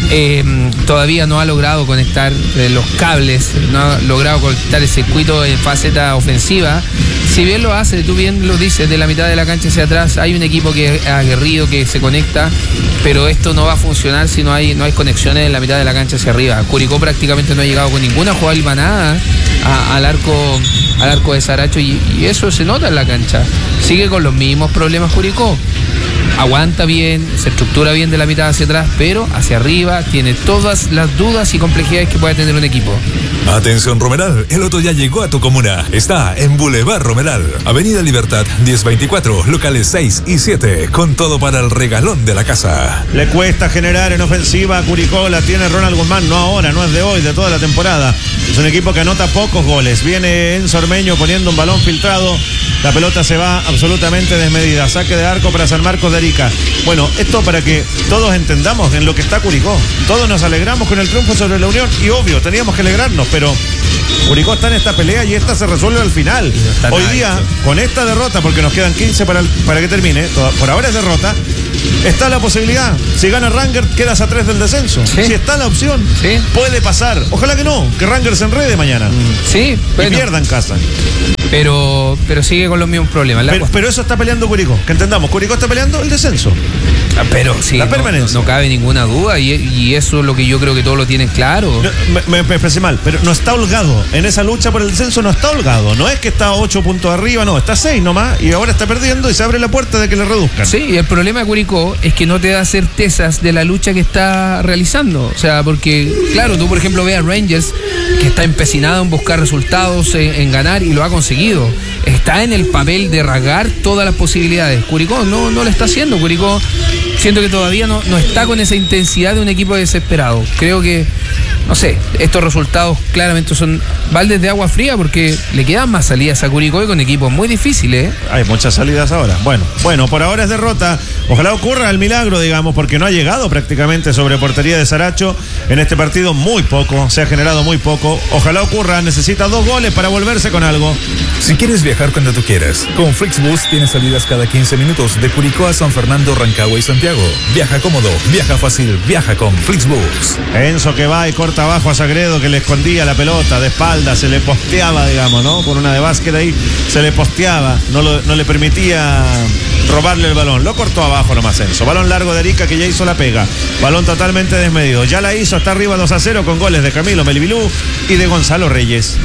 Todavía no ha logrado conectar los cables, no ha logrado conectar el circuito en faceta ofensiva. Si bien lo hace, tú bien lo dices, de la mitad de la cancha hacia atrás, hay un equipo que es aguerrido, que se conecta, pero esto no va a funcionar si no hay conexiones en la mitad de la cancha hacia arriba. Curicó prácticamente no ha llegado con ninguna jugada hilvanada al arco de Saracho, y eso se nota en la cancha. Sigue con los mismos problemas Curicó. aguanta bien, se estructura bien de la mitad hacia atrás, pero hacia arriba tiene todas las dudas y complejidades que puede tener un equipo. Atención Romeral, el Loto ya llegó a tu comuna. Está en Boulevard Romeral, Avenida Libertad 1024, locales 6 y 7, con todo para el regalón de la casa. Le cuesta generar en ofensiva a Curicó, la tiene Ronald Guzmán, no ahora, no es de hoy, de toda la temporada. Es un equipo que anota pocos goles. Viene Enzo Ormeño poniendo un balón filtrado. La pelota se va absolutamente desmedida. Saque de arco para San Marcos de Arica. Bueno, esto para que todos entendamos en lo que está Curicó. Todos nos alegramos con el triunfo sobre la Unión y obvio, teníamos que alegrarnos, pero Curicó está en esta pelea y esta se resuelve al final. Hoy día, con esta derrota, porque nos quedan 15 para que termine, por ahora es derrota, está la posibilidad. Si gana Rangers, quedas a 3 del descenso. Sí. Si está la opción, Sí. puede pasar. Ojalá que no, que Rangers se enrede mañana. Sí, Y bueno, pierda en casa. pero sigue con los mismos problemas. Pero eso está peleando Curicó. Que entendamos, Curicó está peleando el descenso. Pero sí, La permanencia. no cabe ninguna duda y eso es lo que yo creo que todos lo tienen claro. No, me expresé mal, pero no está holgado. En esa lucha por el descenso no está holgado. No es que está a 8 puntos arriba, no, está a 6 nomás y ahora está perdiendo y se abre la puerta de que le reduzcan. Sí, y el problema de Curicó es que no te da certezas de la lucha que está realizando. O sea, porque, claro, tú por ejemplo ves a Rangers, que está empecinado en buscar resultados, en ganar y lo ha conseguido. Está en el papel de rasgar todas las posibilidades. Curicó no lo está haciendo. Curicó siento que todavía no está con esa intensidad de un equipo desesperado. Creo que, no sé, estos resultados claramente son baldes de agua fría porque le quedan más salidas a Curicó y con equipos muy difíciles. Hay muchas salidas ahora. Bueno, por ahora es derrota. Ojalá ocurra el milagro, digamos, porque no ha llegado prácticamente sobre portería de Saracho. En este partido muy poco, se ha generado muy poco. Ojalá ocurra, necesita 2 goles para volverse con algo. Si quieres viajar cuando tú quieras, con Flixbus tienes salidas cada 15 minutos de Curicó a San Fernando, Rancagua y Santiago. Viaja cómodo, viaja fácil, viaja con Flixbus. Enzo que va y corta abajo a Sagredo, que le escondía la pelota de espalda, se le posteaba, digamos, ¿no? Por una de básquet ahí, se le posteaba, no le permitía robarle el balón. Lo cortó abajo nomás Enzo. Balón largo de Arica que ya hizo la pega. Balón totalmente desmedido. Ya la hizo, está arriba 2-0 con goles de Camilo Melibilú y de Gonzalo Reyes.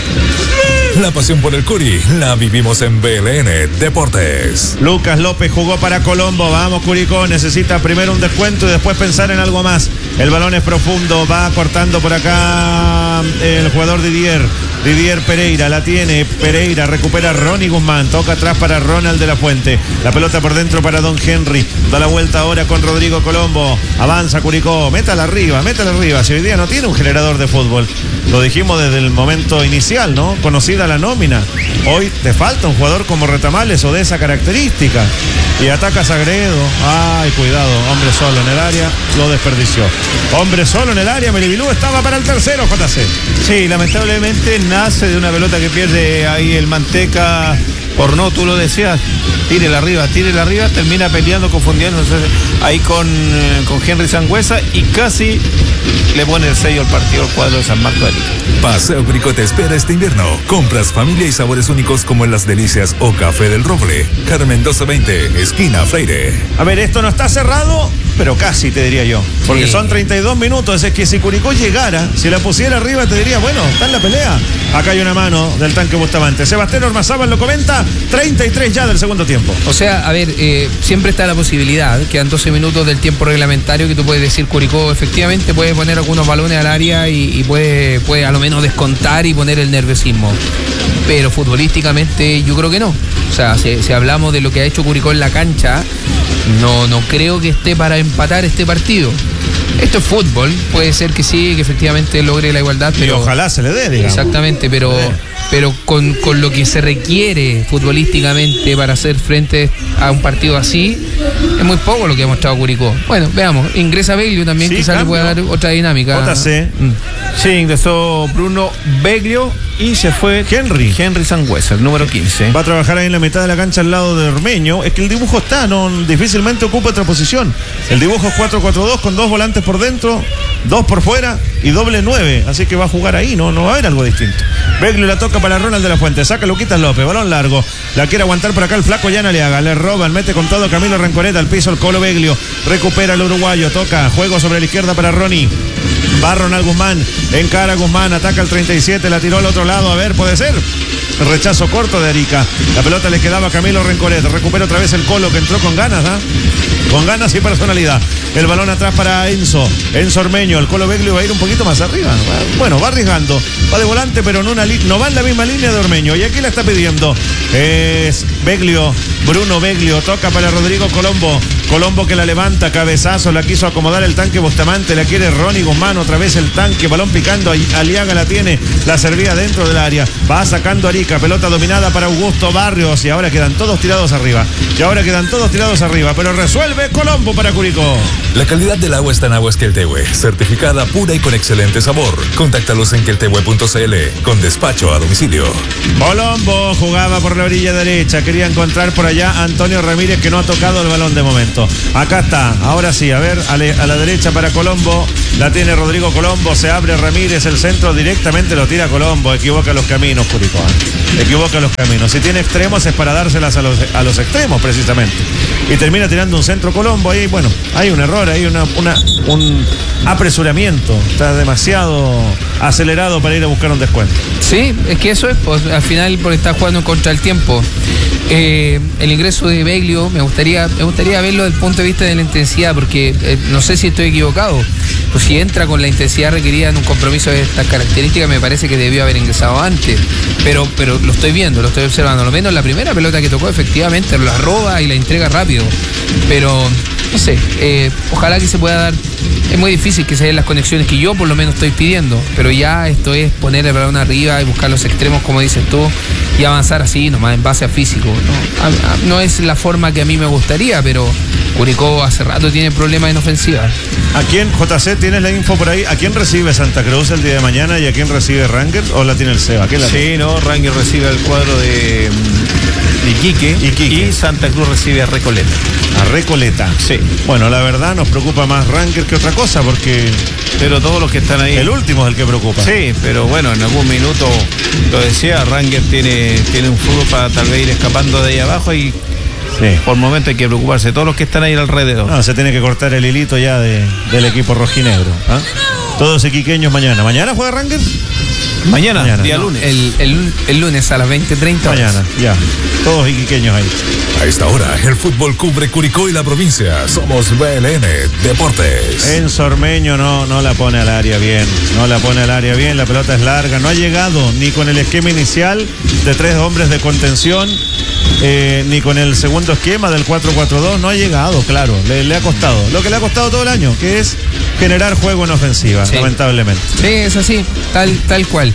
La pasión por el Curi la vivimos en BLN Deportes. Lucas López jugó para Colombo. Vamos, Curicó, necesita primero un descuento y después pensar en algo más. El balón es profundo, va cortando por acá el jugador Didier Pereira, la tiene Pereira, recupera Ronnie Guzmán, toca atrás para Ronald de la Fuente, la pelota por dentro para Don Henry, da la vuelta ahora con Rodrigo Colombo, avanza Curicó, métala arriba, si hoy día no tiene un generador de fútbol, lo dijimos desde el momento inicial, ¿no? Conocida la nómina, hoy te falta un jugador como Retamales o de esa característica, y ataca Sagredo, ay, cuidado, hombre solo en el área, lo desperdició, hombre solo en el área, Melibilú estaba para el tercero, JC. Sí, lamentablemente nace de una pelota que pierde ahí el Manteca. Por no, tú lo decías, tírela arriba, termina peleando, confundiéndose ahí con Henry Sangüesa y casi le pone el sello al partido al cuadro de San Marcos de Arica. Paseo Curicó te espera este invierno. Compras, familia y sabores únicos como en Las Delicias o Café del Roble. Carmen 1220, esquina Freire. A ver, esto no está cerrado, pero casi te diría yo. Porque Sí. son 32 minutos. Es que si Curicó llegara, si la pusiera arriba, te diría, bueno, está en la pelea. Acá hay una mano del tanque Bustamante. Sebastián Ormazábal lo comenta. 33 ya del segundo tiempo. O sea, a ver, siempre está la posibilidad, quedan 12 minutos del tiempo reglamentario que tú puedes decir Curicó efectivamente puede poner algunos balones al área y puede a lo menos descontar y poner el nerviosismo. Pero futbolísticamente yo creo que no. O sea, si hablamos de lo que ha hecho Curicó en la cancha, no creo que esté para empatar este partido. Esto es fútbol, puede ser que sí, que efectivamente logre la igualdad, Y pero ojalá se le dé, digamos. exactamente, pero con lo que se requiere futbolísticamente para hacer frente a un partido así, es muy poco lo que ha mostrado Curicó. Bueno, veamos, ingresa Beglio también, Sí, quizás le pueda dar otra dinámica. JC. Sí, ingresó Bruno Beglio y se fue Henry Sangüesa, el número 15. Va a trabajar ahí en la mitad de la cancha al lado de Ormeño. Es que el dibujo está, difícilmente ocupa otra posición. El dibujo es 4-4-2 con 2 volantes por dentro, 2 por fuera y doble 9. Así que va a jugar ahí, no va a haber algo distinto. Beglio la toca para Ronald de la Fuente. Saca Luquitas López, balón largo. La quiere aguantar por acá el flaco Yana Leaga. Le roban, mete con todo Camilo Rencoreta al piso el Colo Beglio. Recupera el uruguayo, toca, juego sobre la izquierda para Ronnie. Va Ronald Guzmán, encara Guzmán, ataca el 37, la tiró al otro lado, a ver, puede ser. rechazo corto de Arica. La pelota le quedaba a Camilo Rencoret. Recupera otra vez el Colo, que entró con ganas, ¿ah? Con ganas y personalidad. El balón atrás para Enzo Ormeño. El Colo Beglio va a ir un poquito más arriba. Bueno, va arriesgando. Va de volante, pero no va en la misma línea de Ormeño. Y aquí la está pidiendo. Es Beglio, Bruno Beglio. Toca para Rodrigo Colombo. Colombo que la levanta, cabezazo, la quiso acomodar el tanque Bustamante, la quiere Ronnie Guzmán, otra vez el tanque, balón picando, Aliaga la tiene, la servía dentro del área, va sacando Arica, pelota dominada para Augusto Barrios, y ahora quedan todos tirados arriba, pero resuelve Colombo para Curicó. La calidad del agua está en Aguas Queltehue, certificada pura y con excelente sabor. Contáctalos en queltehue.cl, con despacho a domicilio. Colombo jugaba por la orilla derecha, quería encontrar por allá a Antonio Ramírez, que no ha tocado el balón de momento. Acá está, ahora sí, a ver, a la derecha para Colombo, la tiene Rodrigo Colombo, se abre Ramírez, el centro directamente lo tira Colombo, equivoca los caminos Curicó, equivoca los caminos, si tiene extremos es para dárselas a los extremos precisamente, y termina tirando un centro Colombo, ahí bueno, hay un error, hay un apresuramiento, está demasiado acelerado para ir a buscar un descuento. Sí, es que eso es, pues, al final porque está jugando contra el tiempo. El ingreso de Beglio me gustaría verlo desde el punto de vista de la intensidad, porque no sé si estoy equivocado, pues si entra con la intensidad requerida en un compromiso de estas características, me parece que debió haber ingresado antes, pero lo estoy viendo, lo estoy observando, lo menos la primera pelota que tocó efectivamente la roba y la entrega rápido, pero no sé, ojalá que se pueda dar. Es muy difícil que se den las conexiones que yo por lo menos estoy pidiendo, pero ya esto es poner el balón arriba y buscar los extremos como dices tú y avanzar así nomás en base a físico, ¿no? No es la forma que a mí me gustaría, pero Curicó hace rato tiene problemas en ofensiva. ¿A quién, JC, tienes la info por ahí? ¿A quién recibe Santa Cruz el día de mañana y a quién recibe Rangers o la tiene el Seba? Sí, no, Rangers recibe el cuadro de Iquique y Santa Cruz recibe a Recoleta. A Recoleta. Sí. Bueno, la verdad nos preocupa más Rangers que otra cosa porque... Pero todos los que están ahí... El último es el que preocupa. Sí, pero bueno, en algún minuto, lo decía, Rangers tiene un fútbol para tal vez ir escapando de ahí abajo y... Sí. Por momento hay que preocuparse, todos los que están ahí alrededor. No, se tiene que cortar el hilito ya del equipo rojinegro. ¿Ah? Todos iquiqueños mañana. ¿Mañana juega Rangers? Mañana, día lunes. El lunes a las 20:30. Mañana, ya. Todos iquiqueños ahí. A esta hora, el fútbol cubre Curicó y la provincia. Somos BLN Deportes. Enzo Ormeño no la pone al área bien. La pelota es larga. No ha llegado ni con el esquema inicial de 3 hombres de contención. Ni con el segundo esquema del 4-4-2 no ha llegado, claro, le ha costado lo que le ha costado todo el año, que es generar juego en ofensiva, sí. Lamentablemente. Sí, es así, tal cual.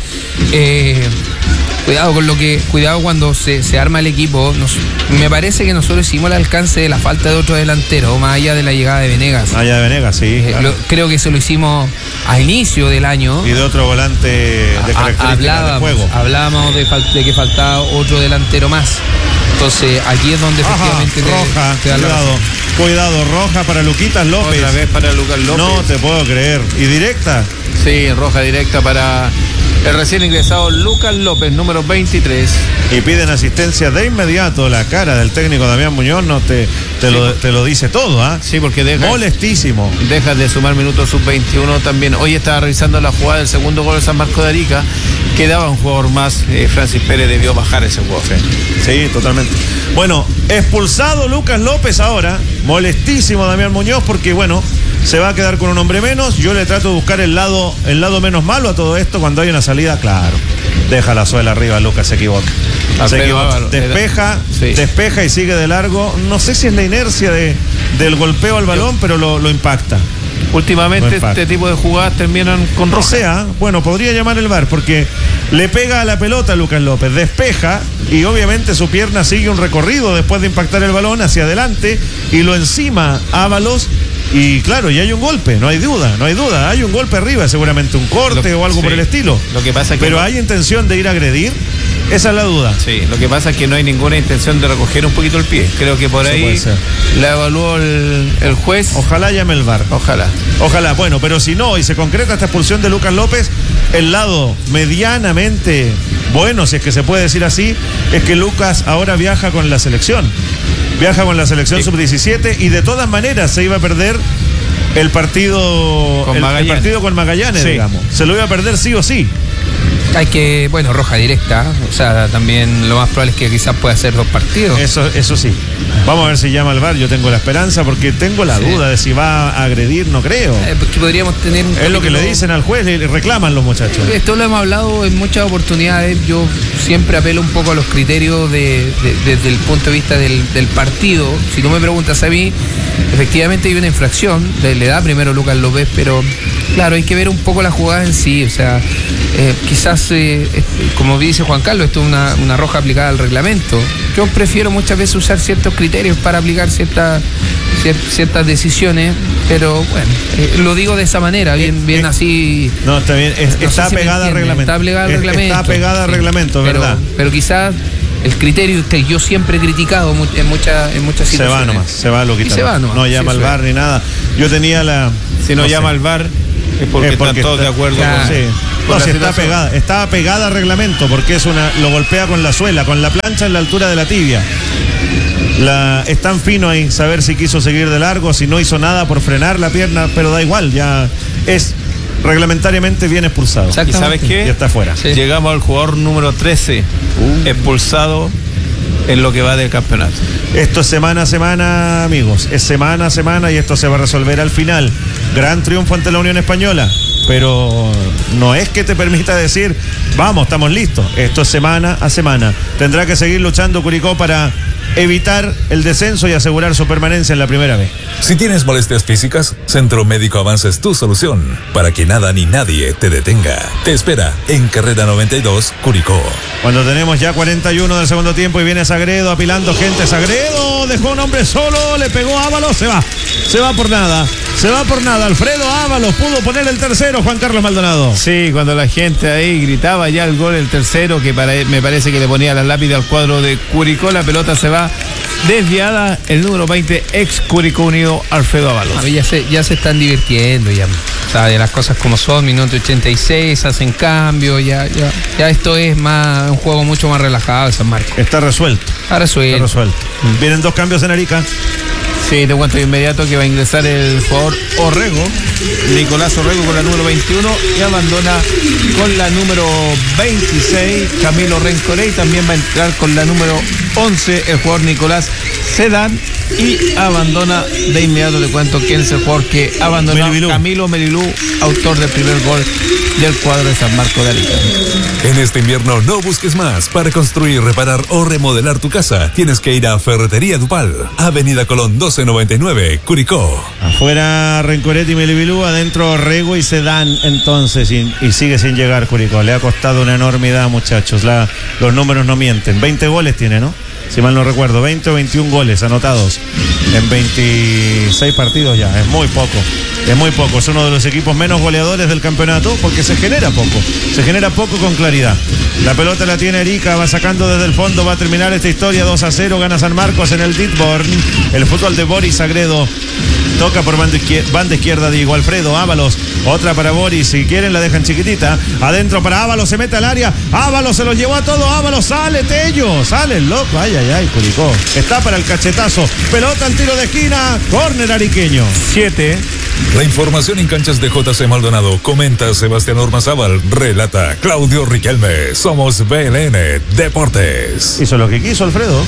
Cuidado cuando se arma el equipo. Me parece que nosotros hicimos el alcance de la falta de otro delantero, más allá de la llegada de Venegas. Sí. Claro. Creo que se lo hicimos a inicio del año. Y de otro volante de características de juego. Hablábamos de que faltaba otro delantero más. Entonces aquí es donde efectivamente Roja, cuidado, roja para Luquitas López. Otra vez para Lucas López. No te puedo creer. ¿Y directa? Sí, roja directa para el recién ingresado Lucas López, número 23. Y piden asistencia de inmediato. La cara del técnico Damián Muñoz no te lo dice todo, ¿ah? Sí, porque molestísimo. Deja de sumar minutos sub-21 también. Hoy estaba revisando la jugada del segundo gol de San Marcos de Arica. Quedaba un jugador más. Francis Pérez debió bajar ese jugador. Sí, totalmente. Bueno, expulsado Lucas López ahora. Molestísimo Damián Muñoz porque, bueno, se va a quedar con un hombre menos. Yo le trato de buscar el lado menos malo a todo esto cuando hay una salida, claro. Deja la suela arriba, Lucas se equivoca. Despeja y sigue de largo. No sé si es la inercia del golpeo al balón, pero lo impacta. Últimamente este tipo de jugadas terminan con roja. O sea, bueno, podría llamar el VAR porque le pega a la pelota a Lucas López, despeja y obviamente su pierna sigue un recorrido después de impactar el balón hacia adelante y lo encima Ábalos. Y claro, y hay un golpe, no hay duda, hay un golpe arriba, seguramente un corte o algo por el estilo. Lo que pasa es que pero hay intención de ir a agredir, esa es la duda. Sí, lo que pasa es que no hay ninguna intención de recoger un poquito el pie. Creo que por ahí la evaluó el juez. Ojalá llame el VAR. Ojalá, bueno, pero si no, y se concreta esta expulsión de Lucas López, el lado medianamente bueno, si es que se puede decir así, es que Lucas ahora viaja con la selección. Sí. Sub-17 y de todas maneras se iba a perder el partido con Magallanes, sí. Digamos. Se lo iba a perder sí o sí. Hay que, bueno, roja directa, o sea, también lo más probable es que quizás pueda hacer 2 partidos. Eso sí. Vamos a ver si llama al VAR. Yo tengo la esperanza porque tengo la duda de si va a agredir, no creo. Porque podríamos tener un es lo que le dicen al juez, le reclaman los muchachos. Esto lo hemos hablado en muchas oportunidades. Yo siempre apelo un poco a los criterios desde el punto de vista del partido. Si tú me preguntas a mí, efectivamente hay una infracción, le da primero Lucas López, pero claro, hay que ver un poco la jugada en sí. O sea, quizás, como dice Juan Carlos, esto es una roja aplicada al reglamento. Yo prefiero muchas veces usar ciertos criterios para aplicar ciertas decisiones, pero bueno, lo digo de esa manera, bien así. No, está bien, está pegada al reglamento. Está pegada al reglamento, ¿verdad? Pero quizás el criterio que yo siempre he criticado en muchas situaciones. Se va nomás, se va, lo quitan. No llama al VAR ni nada. Yo tenía Si no llama al VAR es porque están todos de acuerdo está pegada al reglamento porque lo golpea con la suela, con la plancha en la altura de la tibia. Es tan fino ahí saber si quiso seguir de largo, si no hizo nada por frenar la pierna, pero da igual, ya es reglamentariamente bien expulsado. ¿Y sabes qué? Ya está fuera. Sí. Llegamos al jugador número 13 expulsado en lo que va del campeonato. Esto es semana a semana, amigos. Es semana a semana y esto se va a resolver al final. Gran triunfo ante la Unión Española. Pero no es que te permita decir, vamos, estamos listos. Esto es semana a semana. Tendrá que seguir luchando Curicó para evitar el descenso y asegurar su permanencia en la primera vez. Si tienes molestias físicas, Centro Médico Avance es tu solución para que nada ni nadie te detenga. Te espera en Carrera 92, Curicó. Cuando tenemos ya 41 del segundo tiempo y viene Sagredo apilando gente. Sagredo dejó un hombre solo, le pegó a Ábalos, se va por nada. Alfredo Ábalos pudo poner el tercero, Juan Carlos Maldonado. Sí, cuando la gente ahí gritaba ya el gol, el tercero, que me parece que le ponía la lápida al cuadro de Curicó, la pelota se va desviada, el número 20, ex Curicó Unido, Alfredo Ábalos. A mí ya se están divirtiendo ya. O sea, de las cosas como son, minuto 86, hacen cambio, ya esto es un juego mucho más relajado de San Marcos. Está resuelto. Vienen 2 cambios en Arica. Sí, te cuento de inmediato que va a ingresar el jugador Orrego, Nicolás Orrego con la número 21 y abandona con la número 26 Camilo Rencoré, y también va a entrar con la número 11 el jugador Nicolás Sedán, y abandona de inmediato, te cuento quién es el jugador que abandonó, Camilo Melilú, autor del primer gol del cuadro de San Marcos de Arica. En este invierno no busques más. Para construir, reparar o remodelar tu casa, tienes que ir a Ferretería Dupal, Avenida Colón 1299, Curicó. Afuera Rencoret y Melibilú, adentro Rego y Sedán, entonces, y sigue sin llegar Curicó. Le ha costado una enormidad, muchachos. Los números no mienten. 20 goles tiene, ¿no? Si mal no recuerdo, 20 o 21 goles anotados en 26 partidos ya. Es muy poco. Es uno de los equipos menos goleadores del campeonato porque se genera poco con claridad. La pelota la tiene Arica, va sacando desde el fondo, va a terminar esta historia 2-0, gana San Marcos en el Ditborn. El fútbol de Boris Sagredo. Toca por banda izquierda, Diego Alfredo Ábalos. Otra para Boris, si quieren la dejan chiquitita. Adentro para Ábalos, se mete al área. Ábalos se los llevó a todo. Ábalos, sale Tello, sale el loco. Ay, Curicó. Está para el cachetazo. Pelota al tiro de esquina. Córner ariqueño. 7. La información en canchas de JC Maldonado. Comenta Sebastián Ormazábal. Relata Claudio Riquelme. Somos BLN Deportes. Hizo lo que quiso Alfredo.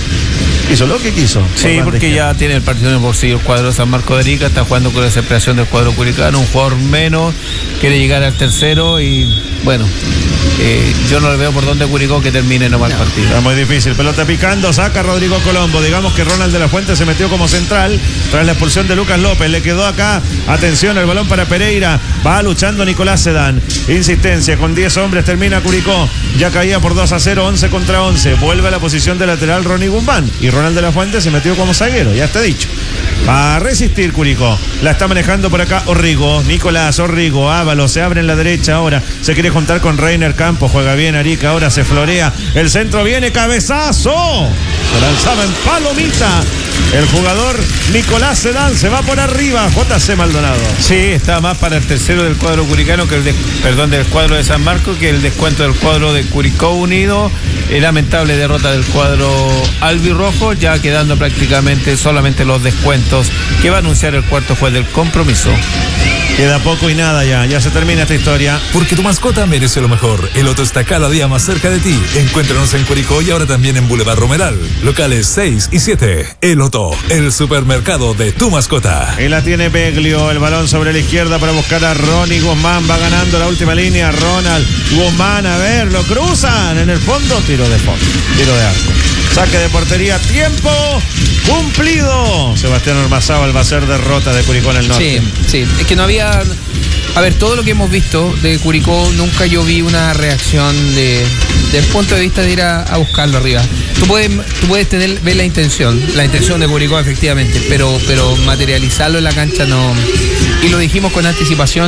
Sí, porque ya tiene el partido en el bolsillo el cuadro de San Marcos de Arica. Está jugando con la desesperación del cuadro curicano. Un jugador menos. Quiere llegar al tercero y bueno, yo no le veo por dónde Curicó que termine nomás el partido. Está muy difícil. Pelota picando. Saca Rodrigo Colombo. Digamos que Ronald de la Fuente se metió como central tras la expulsión de Lucas López. Le quedó acá. Atención, el balón para Pereira. Va luchando Nicolás Sedán. Insistencia con 10 hombres. Termina Curicó. Ya caía por 2-0, 11 contra 11. Vuelve a la posición de lateral Ronnie Gumbán. Y Ronald de la Fuente se metió como zaguero. Ya está dicho. Va a resistir Curicó. La está manejando por acá Orrigo. Nicolás Orrigo. Ábalos se abre en la derecha ahora. Se quiere juntar con Reiner Campos. Juega bien Arica. Ahora se florea. El centro viene. Cabezazo. Se lanzaba en palomita. El jugador Nicolás Sedán se va por arriba. JC Maldonado. Sí, está más para el tercero del cuadro curicano que del cuadro de San Marcos, que el descuento del cuadro de Curicó Unido. Lamentable derrota del cuadro albirrojo, ya quedando prácticamente solamente los descuentos que va a anunciar el cuarto juez del compromiso. Queda poco y nada ya se termina esta historia. Porque tu mascota merece lo mejor. El Loto está cada día más cerca de ti. Encuéntranos en Curicó y ahora también en Boulevard Romeral. Locales 6 y 7. El Loto, el supermercado de tu mascota. Y la tiene Beglio, el balón sobre la izquierda para buscar a Ronnie Guzmán. Va ganando la última línea. Ronald Guzmán, a ver, lo cruzan en el fondo. Tiro de fondo, tiro de arco. Saque de portería, tiempo cumplido. Sebastián Ormazábal va a ser derrota de Curicó en el norte. Sí, es que no había... A ver, todo lo que hemos visto de Curicó, nunca yo vi una reacción del punto de vista de ir a buscarlo arriba. Tú puedes ver la intención de Curicó efectivamente, pero materializarlo en la cancha no. Y lo dijimos con anticipación,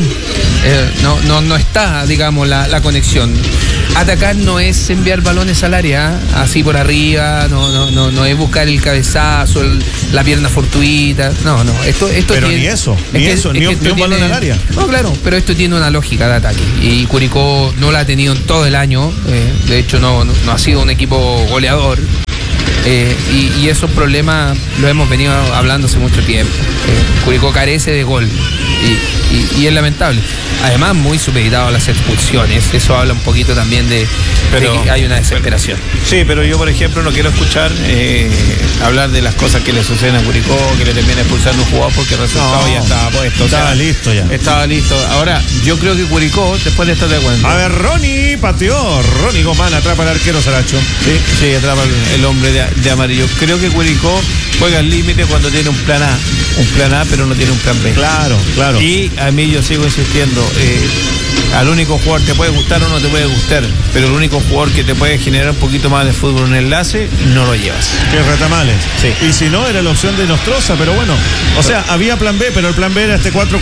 no está, digamos, la conexión. Atacar no es enviar balones al área, así por arriba, no es buscar el cabezazo, la pierna fortuita, no. Esto pero tiene, ni un balón al área. No, claro, pero esto tiene una lógica de ataque y Curicó no la ha tenido en todo el año, de hecho no ha sido un equipo goleador. Y esos problemas los hemos venido hablando hace mucho tiempo. Curicó carece de gol y es lamentable. Además, muy supeditado a las expulsiones. Eso habla un poquito también de que hay una desesperación. Sí, pero yo, por ejemplo, no quiero escuchar hablar de las cosas que le suceden a Curicó, que le termina expulsando un jugador porque el resultado ya estaba puesto. Estaba listo ya. Estaba listo. Ahora, yo creo que Curicó, después de estar de acuerdo. A ver, Ronnie pateó. Ronnie Guzmán atrapa al arquero Saracho. Sí, atrapa el hombre de amarillo. Creo que Curicó juega al límite cuando tiene un plan A, pero no tiene un plan B. Claro. Y a mí yo sigo insistiendo, al único jugador te puede gustar o no te puede gustar, pero el único jugador que te puede generar un poquito más de fútbol en enlace, no lo llevas. Que Retamales. Sí. Y si no, era la opción de Nostroza, pero bueno. O sea, había plan B, pero el plan B era este 4-4-2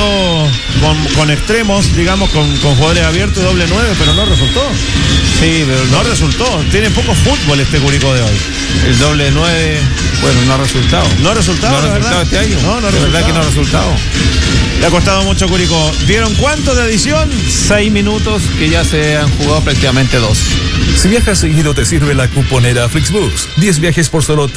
con extremos, digamos, con jugadores abiertos, doble 9, pero no resultó. Sí, pero no resultó. Tiene poco fútbol este Curicó de hoy. El doble 9, bueno, no ha resultado. No ha resultado, ¿no ha resultado este año? No ha resultado. De verdad que no ha resultado. Le ha costado mucho Curicó. ¿Dieron cuánto de adición? 6 minutos que ya se han jugado prácticamente 2. Si viajas seguido te sirve la cuponera Flixbus. 10 viajes por solo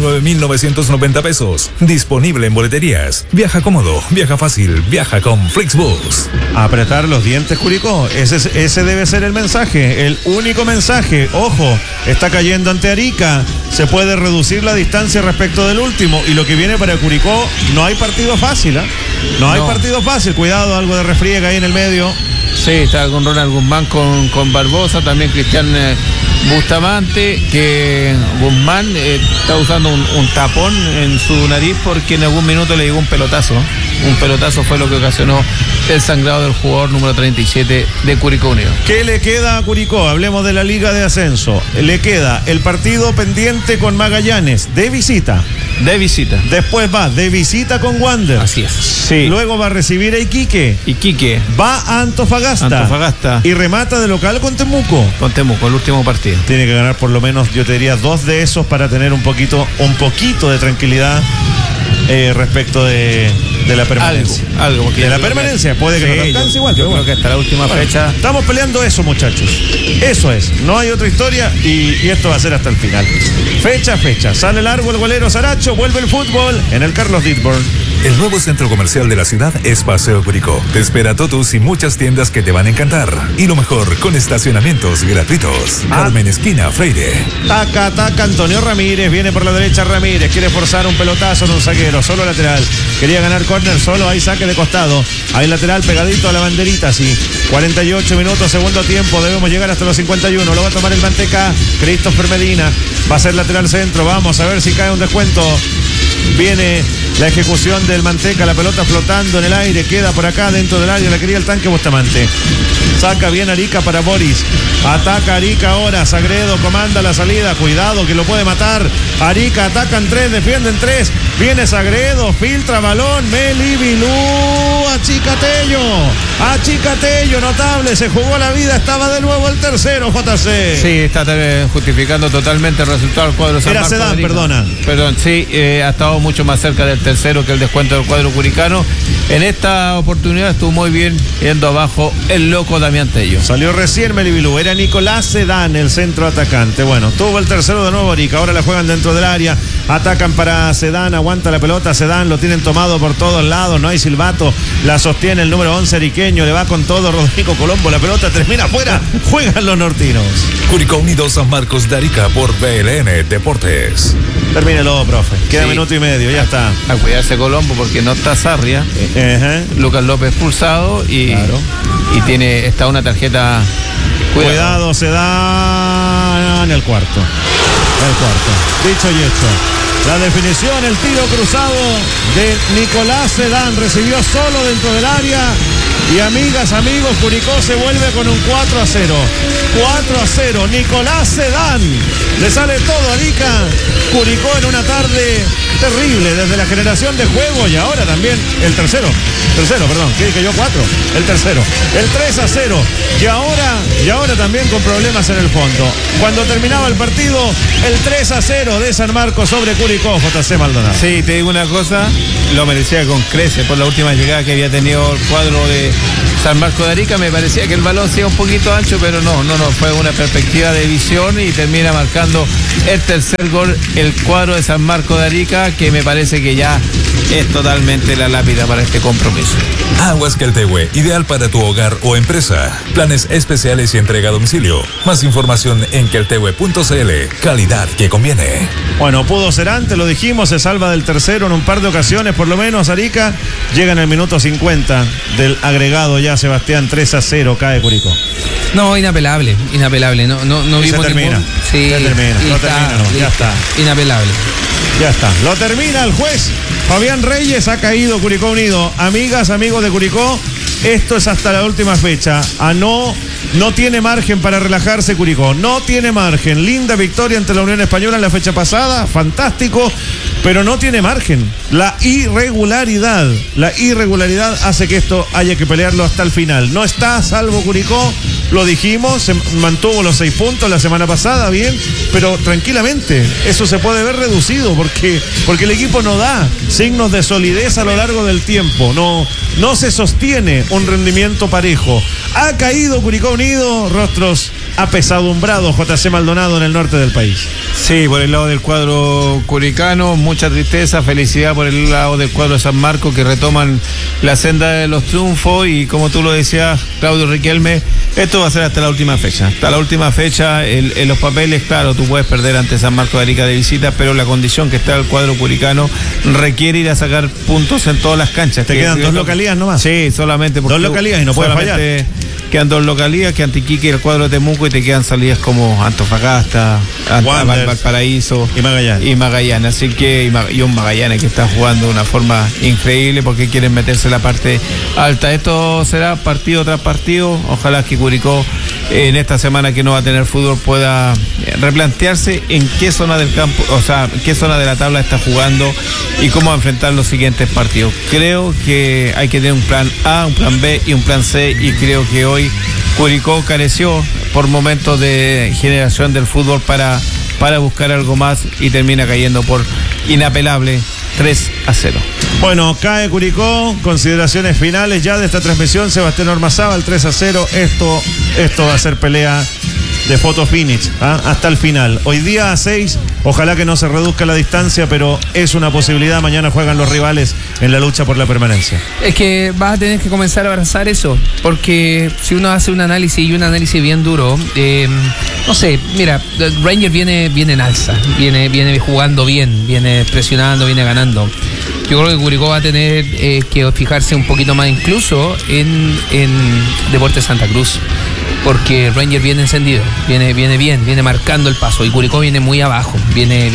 39,990 pesos. Disponible en boleterías. Viaja cómodo, viaja fácil, viaja con Flixbus. Apretar los dientes, Curicó. Ese debe ser el mensaje, el único mensaje. Ojo, está cayendo ante Arica. Se puede reducir la distancia respecto del último. Y lo que viene para Curicó, no hay partido fácil, ¿eh? No hay partido fácil. Cuidado, algo de refriega ahí en el medio. Sí, está con Ronald Guzmán, con Barbosa, también Cristian Bustamante, que Guzmán está usando un tapón en su nariz porque en algún minuto le llegó un pelotazo. Un pelotazo fue lo que ocasionó el sangrado del jugador número 37 de Curicó Unido. ¿Qué le queda a Curicó? Hablemos de la Liga de Ascenso. Le queda el partido pendiente con Magallanes, de visita. De visita. Después va de visita con Wander. Así es. Sí. Luego va a recibir a Iquique. Va a Antofagasta. Y remata de local con Temuco. El último partido. Tiene que ganar por lo menos, yo te diría, 2 de esos para tener un poquito de tranquilidad respecto de la permanencia. Algo de la permanencia. Puede que no alcance igual. Yo creo que hasta la última fecha. Estamos peleando eso, muchachos. Eso es. No hay otra historia y esto va a ser hasta el final. Fecha. Sale largo el golero Saracho. Vuelve el fútbol en el Carlos Dittborn. El nuevo centro comercial de la ciudad es Paseo Curicó. Te espera Totus y muchas tiendas que te van a encantar. Y lo mejor, con estacionamientos gratuitos. Carmen Esquina Freire. Taca, Antonio Ramírez. Viene por la derecha Ramírez. Quiere forzar un pelotazo en un zaguero. Solo lateral. Quería ganar córner. Solo hay saque de costado. Hay lateral pegadito a la banderita. Sí. 48 minutos, segundo tiempo. Debemos llegar hasta los 51. Lo va a tomar el Manteca. Christopher Medina. Va a ser lateral centro. Vamos a ver si cae un descuento. Viene la ejecución del Manteca, la pelota flotando en el aire, queda por acá dentro del área, la quería el tanque Bustamante. Saca bien Arica para Boris. Ataca Arica ahora, Sagredo comanda la salida, cuidado que lo puede matar. Arica atacan 3, defienden 3. Viene Sagredo, filtra balón, Melibilú, Achicatello, notable, se jugó la vida, estaba de nuevo el tercero, JC. Sí, está justificando totalmente el resultado del cuadro San Marcos. Era Sedán, Perdón, sí, ha estado mucho más cerca del tercero que el descuento del cuadro curicano. En esta oportunidad estuvo muy bien yendo abajo el loco Damián Tello. Salió recién Melibilú, era Nicolás Sedán el centro atacante. Bueno, tuvo el tercero de nuevo Arica, ahora la juegan dentro del área, atacan para Sedán, aguanta la pelota Sedán, lo tienen tomado por todos lados, no hay silbato, la sostiene el número 11 ariqueño, le va con todo Rodrigo Colombo, la pelota termina afuera, juegan los nortinos. Curicó Unido San Marcos de Arica por BLN Deportes. Termínelo, profe, queda Sí. minuto y medio, ya está. A cuidarse Colombo porque no está Sarria. Lucas López expulsado y, Claro. y está una tarjeta. Cuidado, Sedán, el cuarto. Dicho y hecho. La definición, el tiro cruzado de Nicolás Sedán. Recibió solo dentro del área. Y amigas, amigos, Curicó se vuelve con un 4-0. 4-0. Nicolás Sedán. Le sale todo a Arica. Curicó en una tarde terrible desde la generación de juego y ahora también el tercero, perdón, ¿qué dije yo? 4, el tercero, el 3-0 y ahora también con problemas en el fondo. Cuando terminaba el partido, el 3-0 de San Marcos sobre Curicó, JC Maldonado. Sí, te digo una cosa, lo merecía con creces por la última llegada que había tenido el cuadro de San Marcos de Arica. Me parecía que el balón sea un poquito ancho, pero no, fue una perspectiva de visión y termina marcando el tercer gol el cuadro de San Marcos de Arica, que me parece que ya es totalmente la lápida para este compromiso. Aguas Queltehue, ideal para tu hogar o empresa. Planes especiales y entrega a domicilio. Más información en queltehue.cl. Calidad que conviene. Bueno, pudo ser antes, lo dijimos, se salva del tercero en un par de ocasiones, por lo menos Arica llega en el minuto 50 del agregado ya, Sebastián, 3-0, cae Curicó. No, inapelable. No Y vimos se termina. ningún. Sí, Se termina, y lo termina, no, ya está. Inapelable. Ya está, lo termina el juez. Fabián Reyes, ha caído Curicó Unido. Amigas, amigos de Curicó, esto es hasta la última fecha. No tiene margen para relajarse Curicó. No tiene margen. Linda victoria ante la Unión Española en la fecha pasada. Fantástico. Pero no tiene margen. La irregularidad hace que esto haya que pelearlo hasta el final. No está a salvo Curicó. Lo dijimos, se mantuvo los 6 puntos la semana pasada, bien, pero tranquilamente, eso se puede ver reducido porque el equipo no da signos de solidez a lo largo del tiempo, no se sostiene un rendimiento parejo. Ha caído Curicó Unido, rostros apesadumbrados, JC Maldonado, en el norte del país. Sí, por el lado del cuadro curicano, mucha tristeza, felicidad por el lado del cuadro de San Marcos, que retoman la senda de los triunfos y como tú lo decías, Claudio Riquelme, esto va a ser hasta la última fecha. Hasta la última fecha, en los papeles, claro, tú puedes perder ante San Marcos de Arica de visita, pero la condición que está el cuadro curicano requiere ir a sacar puntos en todas las canchas. Te quedan 2 localías nomás. Sí, solamente porque 2 localías y no puedes fallar. Quedan 2 localías, que Antiquique y el cuadro de Temuco, y te quedan salidas como Antofagasta, Valparaíso y Magallanes. Así que, y un Magallanes que está jugando de una forma increíble porque quieren meterse en la parte alta. Esto será partido tras partido. Ojalá que Curicó en esta semana que no va a tener fútbol pueda replantearse en qué zona del campo, o sea, en qué zona de la tabla está jugando y cómo enfrentar los siguientes partidos. Creo que hay que tener un plan A, un plan B y un plan C, y creo que hoy Curicó careció por momentos de generación del fútbol para buscar algo más y termina cayendo por inapelable 3-0. Bueno, cae Curicó. Consideraciones finales ya de esta transmisión. Sebastián Ormazábal, 3-0. Esto va a ser pelea de photo finish, hasta el final. Hoy día a 6, ojalá que no se reduzca la distancia, pero es una posibilidad. Mañana juegan los rivales en la lucha por la permanencia. Es que vas a tener que comenzar a abrazar eso, porque si uno hace un análisis bien duro, no sé, mira, Ranger viene en alza, viene jugando bien, viene presionando, viene ganando. Yo creo que Curicó va a tener que fijarse un poquito más incluso en Deportes Santa Cruz, porque Ranger viene encendido, viene bien, viene marcando el paso, y Curicó viene muy abajo, viene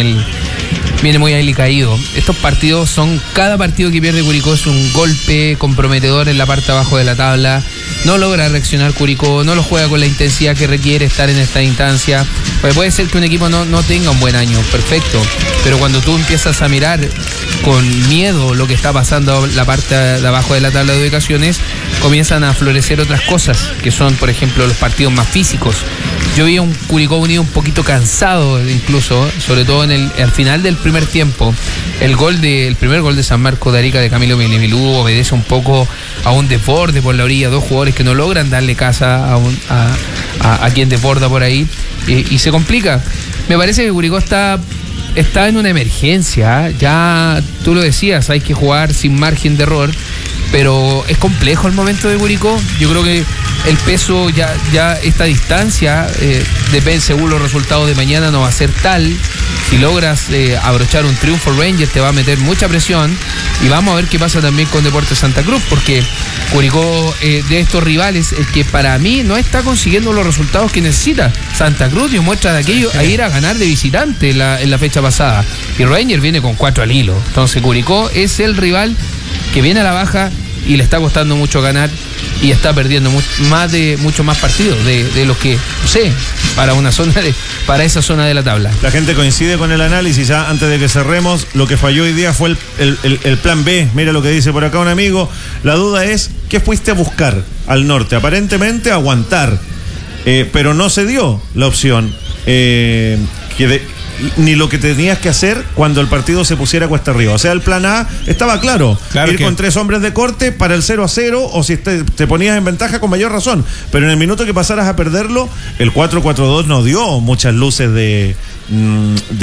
muy alicaído. Estos partidos cada partido que pierde Curicó es un golpe comprometedor en la parte abajo de la tabla. No logra reaccionar Curicó, no lo juega con la intensidad que requiere estar en esta instancia. Pues puede ser que un equipo no tenga un buen año, perfecto, pero cuando tú empiezas a mirar con miedo lo que está pasando la parte de abajo de la tabla de ubicaciones, comienzan a florecer otras cosas, que son, por ejemplo, los partidos más físicos. Yo vi a un Curicó Unido un poquito cansado, incluso, sobre todo al final del primer tiempo. El primer gol de San Marcos de Arica de Camilo Melibilú obedece un poco a un desborde por la orilla, 2 jugadores jugadores que no logran darle casa a quien desborda por ahí y se complica. Me parece que Curicó está en una emergencia, ya tú lo decías, hay que jugar sin margen de error, pero es complejo el momento de Curicó. Yo creo que el peso, ya esta distancia, depende, según los resultados de mañana, no va a ser tal. Si logras abrochar un triunfo, Rangers te va a meter mucha presión, y vamos a ver qué pasa también con Deportes Santa Cruz, porque Curicó, de estos rivales, el que para mí no está consiguiendo los resultados que necesita. Santa Cruz dio muestra de aquello a ir a ganar de visitante en la fecha pasada, y Rangers viene con 4 al hilo. Entonces Curicó es el rival que viene a la baja y le está costando mucho ganar, y está perdiendo mucho más partidos de los que, no sé, para esa zona de la tabla. La gente coincide con el análisis. Ya antes de que cerremos, lo que falló hoy día fue el plan B. Mira lo que dice por acá un amigo. La duda es, ¿qué fuiste a buscar al norte? Aparentemente aguantar, pero no se dio la opción, ni lo que tenías que hacer cuando el partido se pusiera cuesta arriba. O sea, el plan A estaba claro ir con 3 hombres de corte para el 0-0, o si te ponías en ventaja, con mayor razón. Pero en el minuto que pasaras a perderlo, el 4-4-2 no dio muchas luces de